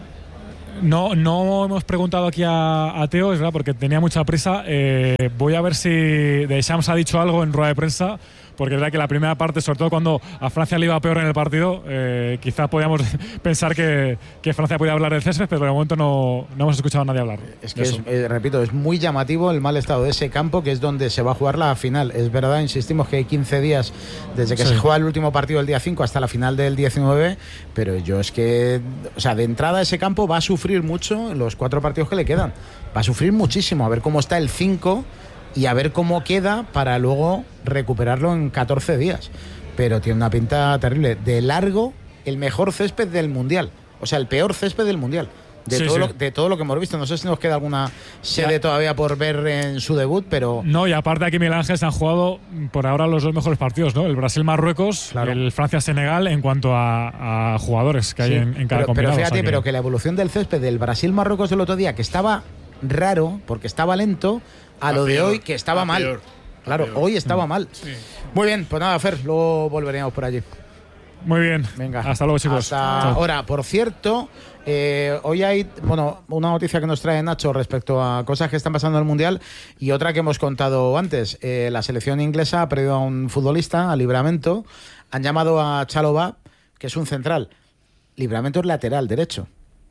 No, no hemos preguntado aquí a, a Teo, es verdad, porque tenía mucha prisa. Eh, voy a ver si Deschamps ha dicho algo en rueda de prensa, porque es verdad que la primera parte, sobre todo cuando a Francia le iba peor en el partido, eh, quizás podíamos pensar que, que Francia podía hablar del césped, pero de momento no, no hemos escuchado a nadie hablar. Es que, es, eh, repito, es muy llamativo el mal estado de ese campo, que es donde se va a jugar la final. Es verdad, insistimos que hay quince días desde que sí. se juega el último partido el día cinco hasta la final del diecinueve, pero yo es que, o sea, de entrada ese campo va a sufrir mucho en los cuatro partidos que le quedan. Va a sufrir muchísimo, a ver cómo está el cinco y a ver cómo queda para luego recuperarlo en catorce días. Pero tiene una pinta terrible. De largo, el mejor césped del Mundial. O sea, el peor césped del Mundial. De, sí, todo sí. Lo, de todo lo que hemos visto. No sé si nos queda alguna sede ya. todavía por ver en su debut, pero... No, y aparte aquí Miguel Ángel se han jugado por ahora los dos mejores partidos, ¿no? El Brasil-Marruecos, claro. El Francia-Senegal, en cuanto a, a jugadores que sí. hay en, en cada pero, combinado. Pero fíjate, o sea que... pero que la evolución del césped del Brasil-Marruecos del otro día, que estaba raro, porque estaba lento, a, a lo peor, de hoy, que estaba mal. Peor, claro, peor. Hoy estaba mm. mal. Sí. Muy bien, pues nada, Fer, luego volveremos por allí. Muy bien. Venga. Hasta luego, chicos. Hasta ahora. Por cierto, eh, hoy hay, bueno, una noticia que nos trae Nacho respecto a cosas que están pasando en el Mundial, y otra que hemos contado antes. Eh, la selección inglesa ha perdido a un futbolista, a Livramento. Han llamado a Chalobah, que es un central. Livramento es lateral derecho.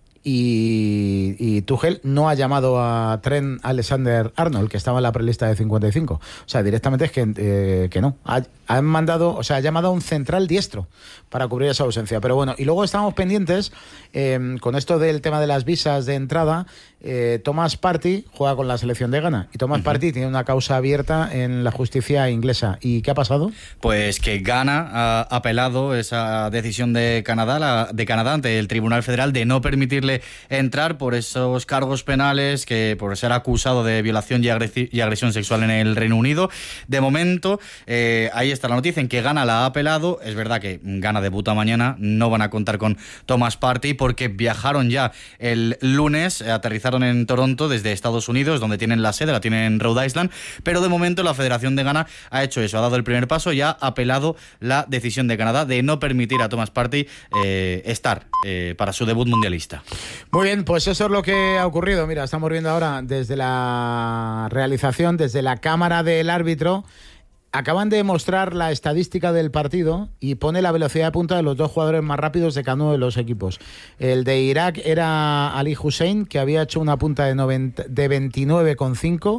Y, y Tuchel no ha llamado a Trent Alexander-Arnold, que estaba en la prelista de cincuenta y cinco. O sea, directamente es que, eh, que no. Ha, han mandado, o sea, ha llamado a un central diestro para cubrir esa ausencia. Pero bueno, y luego estábamos pendientes eh, con esto del tema de las visas de entrada. Eh, Thomas Partey juega con la selección de Ghana, y Thomas uh-huh. Partey tiene una causa abierta en la justicia inglesa. ¿Y qué ha pasado? Pues que Ghana ha apelado esa decisión de Canadá, la, de Canadá ante el Tribunal Federal, de no permitirle entrar por esos cargos penales, que por ser acusado de violación y, agresi- y agresión sexual en el Reino Unido. De momento, eh, ahí está la noticia en que Ghana la ha apelado. Es verdad que Ghana debuta mañana, no van a contar con Thomas Partey porque viajaron ya el lunes, aterrizaron en Toronto desde Estados Unidos, donde tienen la sede, la tienen en Rhode Island, pero de momento la Federación de Ghana ha hecho eso, ha dado el primer paso y ha apelado la decisión de Canadá de no permitir a Thomas Partey eh, estar eh, para su debut mundialista. Muy bien, pues eso es lo que ha ocurrido. Mira, estamos viendo ahora desde la realización, desde la cámara del árbitro, acaban de mostrar la estadística del partido y pone la velocidad de punta de los dos jugadores más rápidos de cada uno de los equipos. El de Irak era Ali Hussein, que había hecho una punta de, noventa, de veintinueve coma cinco.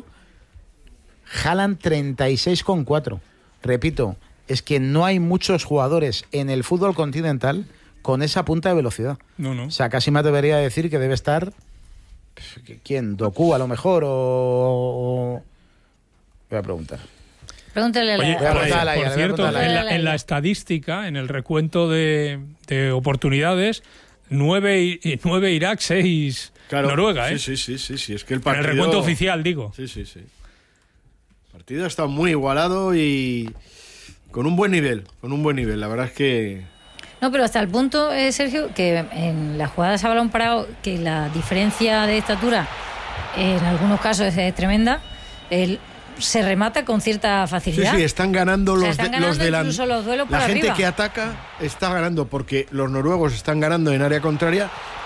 Haaland treinta y seis coma cuatro. Repito, es que no hay muchos jugadores en el fútbol continental con esa punta de velocidad. No, no. O sea, casi me atrevería a decir que debe estar... ¿Quién? ¿Doku a lo mejor? O... o... Voy a preguntar. Pregúntale a la... Oye, Voy a por, preguntarle a por ella, cierto, a en la, en la estadística, en el recuento de, de oportunidades, nueve, nueve Irak, seis claro, Noruega, ¿eh? Sí, sí, sí, sí. Es que el partido... En el recuento oficial, digo. Sí, sí, sí. El partido está muy igualado y con un buen nivel, con un buen nivel. La verdad es que... No, pero hasta el punto, eh, Sergio, que en las jugadas a balón parado, que la diferencia de estatura en algunos casos es tremenda, el, se remata con cierta facilidad. Sí, sí, están ganando los, o sea, están ganando de, los delanteros. La gente arriba. que ataca está ganando, porque los noruegos están ganando en área contraria,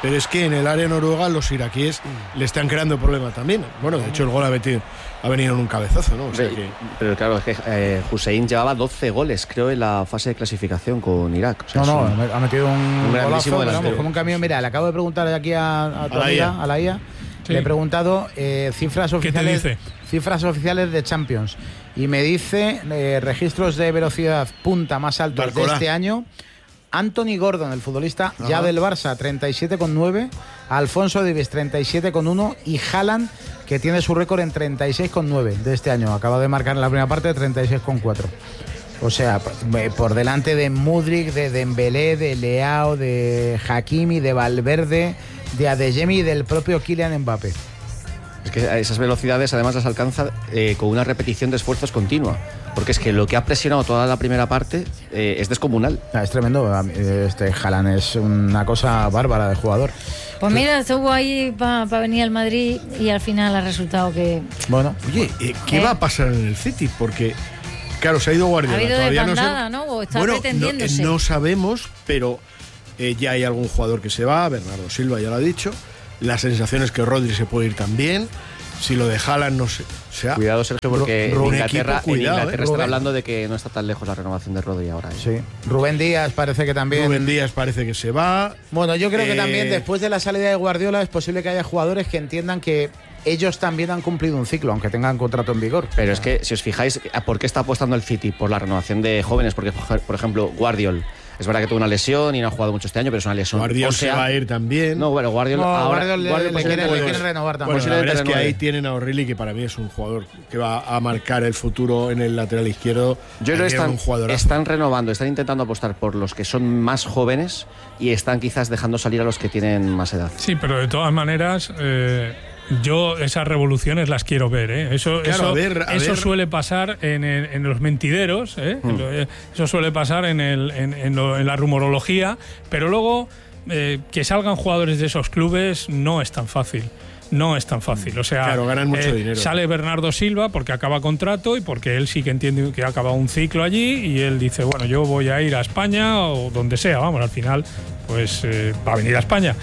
pero es que en el área noruega los iraquíes le están creando problemas también. Bueno, de hecho el gol ha metido, ha venido en un cabezazo, ¿no? O sea que... Pero claro, es que eh, Hussein llevaba doce goles, creo, en la fase de clasificación con Irak. O sea, no, un, no, ha metido un, un golazo, vamos, como un camión. Mira, le acabo de preguntar aquí a, a tu a amiga, a la I A. Sí. Le he preguntado eh, cifras oficiales. ¿Qué te dice? Cifras oficiales de Champions. Y me dice eh, registros de velocidad punta más altos Barcola. de este año. Anthony Gordon, el futbolista Ajá. ya del Barça, treinta y siete coma nueve. Alfonso Davies, treinta y siete coma uno. Y Haaland, que tiene su récord en treinta y seis coma nueve de este año. Acaba de marcar en la primera parte treinta y seis coma cuatro. O sea, por delante de Mudryk, de Dembélé, de Leao, de Hakimi, de Valverde, de Adeyemi y del propio Kylian Mbappé. Es que esas velocidades además las alcanza eh, con una repetición de esfuerzos continua. Porque es que lo que ha presionado toda la primera parte eh, es descomunal. Ah, es tremendo. Este Haaland es una cosa bárbara de jugador. Pues mira, estuvo ahí para pa venir al Madrid y al final ha resultado que... Bueno, oye, eh, ¿qué eh. va a pasar en el City? Porque, claro, se ha ido Guardiola. Ha habido Todavía desbandada, no, ¿no? O está bueno, pretendiéndose. No, no sabemos, pero eh, ya hay algún jugador que se va. Bernardo Silva ya lo ha dicho. La sensación es que Rodri se puede ir también. Si lo de Haaland no se... O sea, cuidado, Sergio, porque en Inglaterra, equipo, cuidado, en Inglaterra eh, están hablando de que no está tan lejos la renovación de Rodri ahora. ¿eh? Sí. Rubén Díaz parece que también... Rubén Díaz parece que se va. Bueno, yo creo eh... que también después de la salida de Guardiola es posible que haya jugadores que entiendan que ellos también han cumplido un ciclo, aunque tengan contrato en vigor. Pero es que, si os fijáis, ¿por qué está apostando el City? Por la renovación de jóvenes. Porque, por ejemplo, Guardiola... Es verdad que tuvo una lesión y no ha jugado mucho este año, pero es una lesión. Guardiola o sea, se va a ir también. No, bueno, Guardiola no, ahora Guardiola Guardiola le, le, quiere, le quiere renovar también. Bueno, la verdad es que ahí tienen a O'Reilly, que para mí es un jugador que va a marcar el futuro en el lateral izquierdo. Yo creo que están, están renovando, están intentando apostar por los que son más jóvenes y están quizás dejando salir a los que tienen más edad. Sí, pero de todas maneras... Eh... Yo esas revoluciones las quiero ver, ¿eh? Eso, claro, eso, a ver, a eso ver. suele pasar en, en, en los mentideros, ¿eh? Mm. Eso suele pasar en, el, en, en, lo, en la rumorología, pero luego eh, que salgan jugadores de esos clubes no es tan fácil. No es tan fácil, o sea, claro, ganan mucho eh, dinero. Sale Bernardo Silva porque acaba contrato y porque él sí que entiende que ha acabado un ciclo allí y él dice, bueno, yo voy a ir a España o donde sea, vamos, al final pues eh, va a venir a España.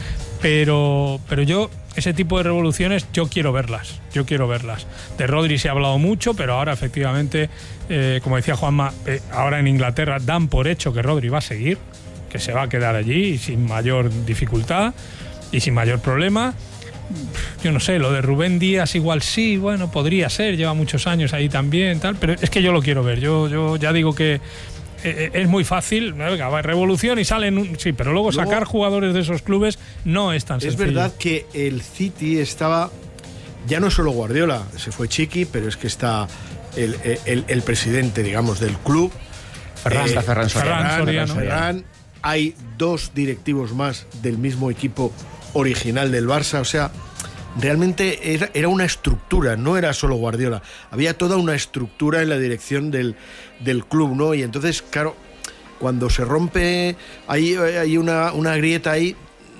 Pero, pero yo, ese tipo de revoluciones, yo quiero verlas, yo quiero verlas. De Rodri se ha hablado mucho, pero ahora efectivamente, eh, como decía Juanma, eh, ahora en Inglaterra dan por hecho que Rodri va a seguir, que se va a quedar allí y sin mayor dificultad y sin mayor problema. Yo no sé, lo de Rubén Díaz igual sí, bueno, podría ser, lleva muchos años ahí también, tal, pero es que yo lo quiero ver. Yo, yo ya digo que eh, es muy fácil, venga, va, revolución y salen, sí, pero luego, luego sacar jugadores de esos clubes no es tan sencillo. Es verdad que el City estaba, ya no solo Guardiola, se fue Chiqui, pero es que está el, el, el presidente, digamos, del club, Ferran, eh, Ferran Soriano. Ferran, Ferran Soriano. Hay dos directivos más del mismo equipo original del Barça, o sea, realmente era, era una estructura, no era solo Guardiola, había toda una estructura en la dirección del, del club, ¿no? Y entonces, claro, cuando se rompe, hay, hay una, una grieta ahí,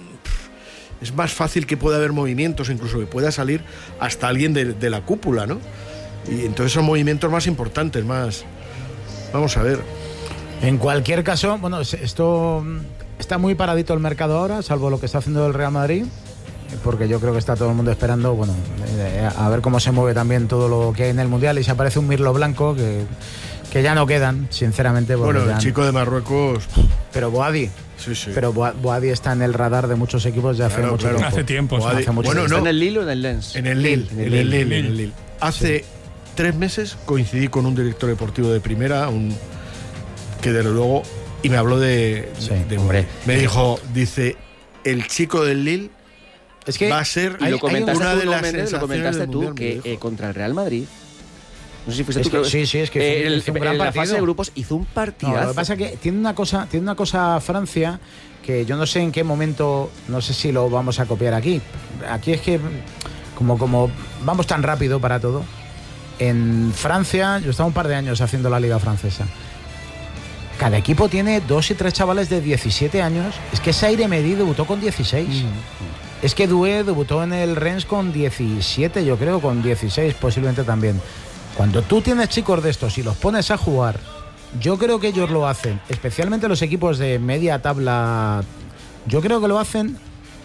es más fácil que pueda haber movimientos, incluso que pueda salir hasta alguien de, de la cúpula, ¿no? Y entonces son movimientos más importantes, más... Vamos a ver. En cualquier caso, bueno, esto... Está muy paradito el mercado ahora, salvo lo que está haciendo el Real Madrid, porque yo creo que está todo el mundo esperando, bueno, a ver cómo se mueve también todo lo que hay en el Mundial y si aparece un Mirlo Blanco, que, que ya no quedan, sinceramente. Bueno, el ya... chico de Marruecos... Pero Boadi. Sí, sí. Pero Boadi está en el radar de muchos equipos ya hace claro, mucho claro. tiempo. Hace tiempo. Boadi, hace mucho bueno, tiempo. no. ¿Está en el Lille o en el Lens? En el Lille. En el Lille. En el Lille. Lille. En el Lille. Hace sí. tres meses coincidí con un director deportivo de primera, un que desde luego... Y me habló de... Sí, de hombre. Me dijo, dice, el chico del Lille es que va a ser... Y lo comentaste una tú, de las Méndez, lo comentaste tú, mundial, que eh, contra el Real Madrid... No sé si fuiste es tú. Que, sí, sí, es que eh, hizo, el, hizo un gran en la partido. fase de grupos hizo un partidazo. No, lo que pasa es que tiene una cosa, tiene una cosa Francia que yo no sé en qué momento, no sé si lo vamos a copiar aquí. Aquí es que como, como vamos tan rápido para todo. En Francia, yo estaba un par de años haciendo la liga francesa. Cada equipo tiene dos y tres chavales de diecisiete años. Es que Saire Medi debutó con dieciséis. Mm. Es que Doué debutó en el Rennes con diecisiete, yo creo, con dieciséis posiblemente también. Cuando tú tienes chicos de estos y los pones a jugar, yo creo que ellos lo hacen, especialmente los equipos de media tabla, yo creo que lo hacen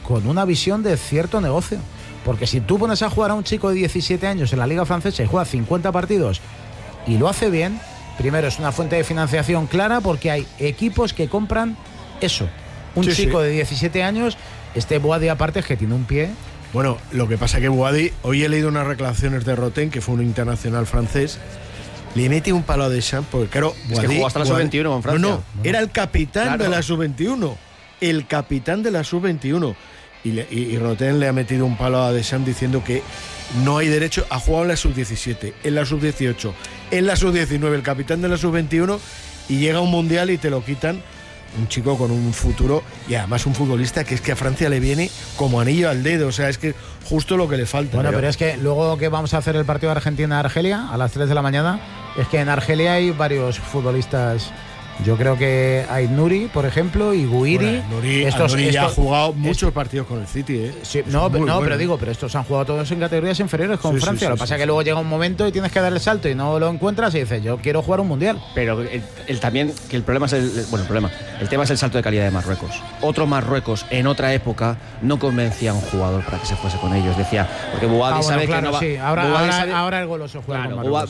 con una visión de cierto negocio. Porque si tú pones a jugar a un chico de diecisiete años en la Liga Francesa y juega cincuenta partidos y lo hace bien, primero es una fuente de financiación clara porque hay equipos que compran eso. Un Sí, chico sí. de diecisiete años, este Boadi aparte es que tiene un pie. Bueno, lo que pasa que Boadi, hoy he leído unas declaraciones de Roten, que fue un internacional francés, le mete un palo a Deschamps, porque claro, Es que jugó hasta la sub veintiuno con Francia. No, no, era el capitán Claro. de la sub veintiuno. El capitán de la sub veintiuno. Y, le- y, y Roten le ha metido un palo a Deschamps diciendo que no hay derecho a jugar en la sub diecisiete, en la sub dieciocho, en la sub diecinueve, el capitán de la sub veintiuno, y llega un mundial y te lo quitan. Un chico con un futuro y además un futbolista que es que a Francia le viene como anillo al dedo, o sea, es que justo lo que le falta. Bueno, pero es que luego que vamos a hacer el partido de Argentina-Argelia a las tres de la mañana, es que en Argelia hay varios futbolistas. Yo creo que hay Nuri, por ejemplo, y Guiri. Bueno, Nuri, Estos- Nuri ya ha estos- jugado muchos partidos con el City, ¿eh? Sí, Es no, muy no bueno. pero digo, pero estos han jugado todos en categorías inferiores con Sí, sí, Francia. sí, Lo que sí, pasa es sí. que luego llega un momento y tienes que dar el salto y no lo encuentras y dices, yo quiero jugar un mundial. Pero el, el también, que el problema es el. Bueno, el problema. El tema es el salto de calidad de Marruecos. Otro Marruecos en otra época no convencía a un jugador para que se fuese con ellos. Decía, porque Boadi Ah, bueno, sabe claro, que no va. sí. Ahora, Boadi ahora, sabe- ahora el goloso juega Claro, con Marruecos.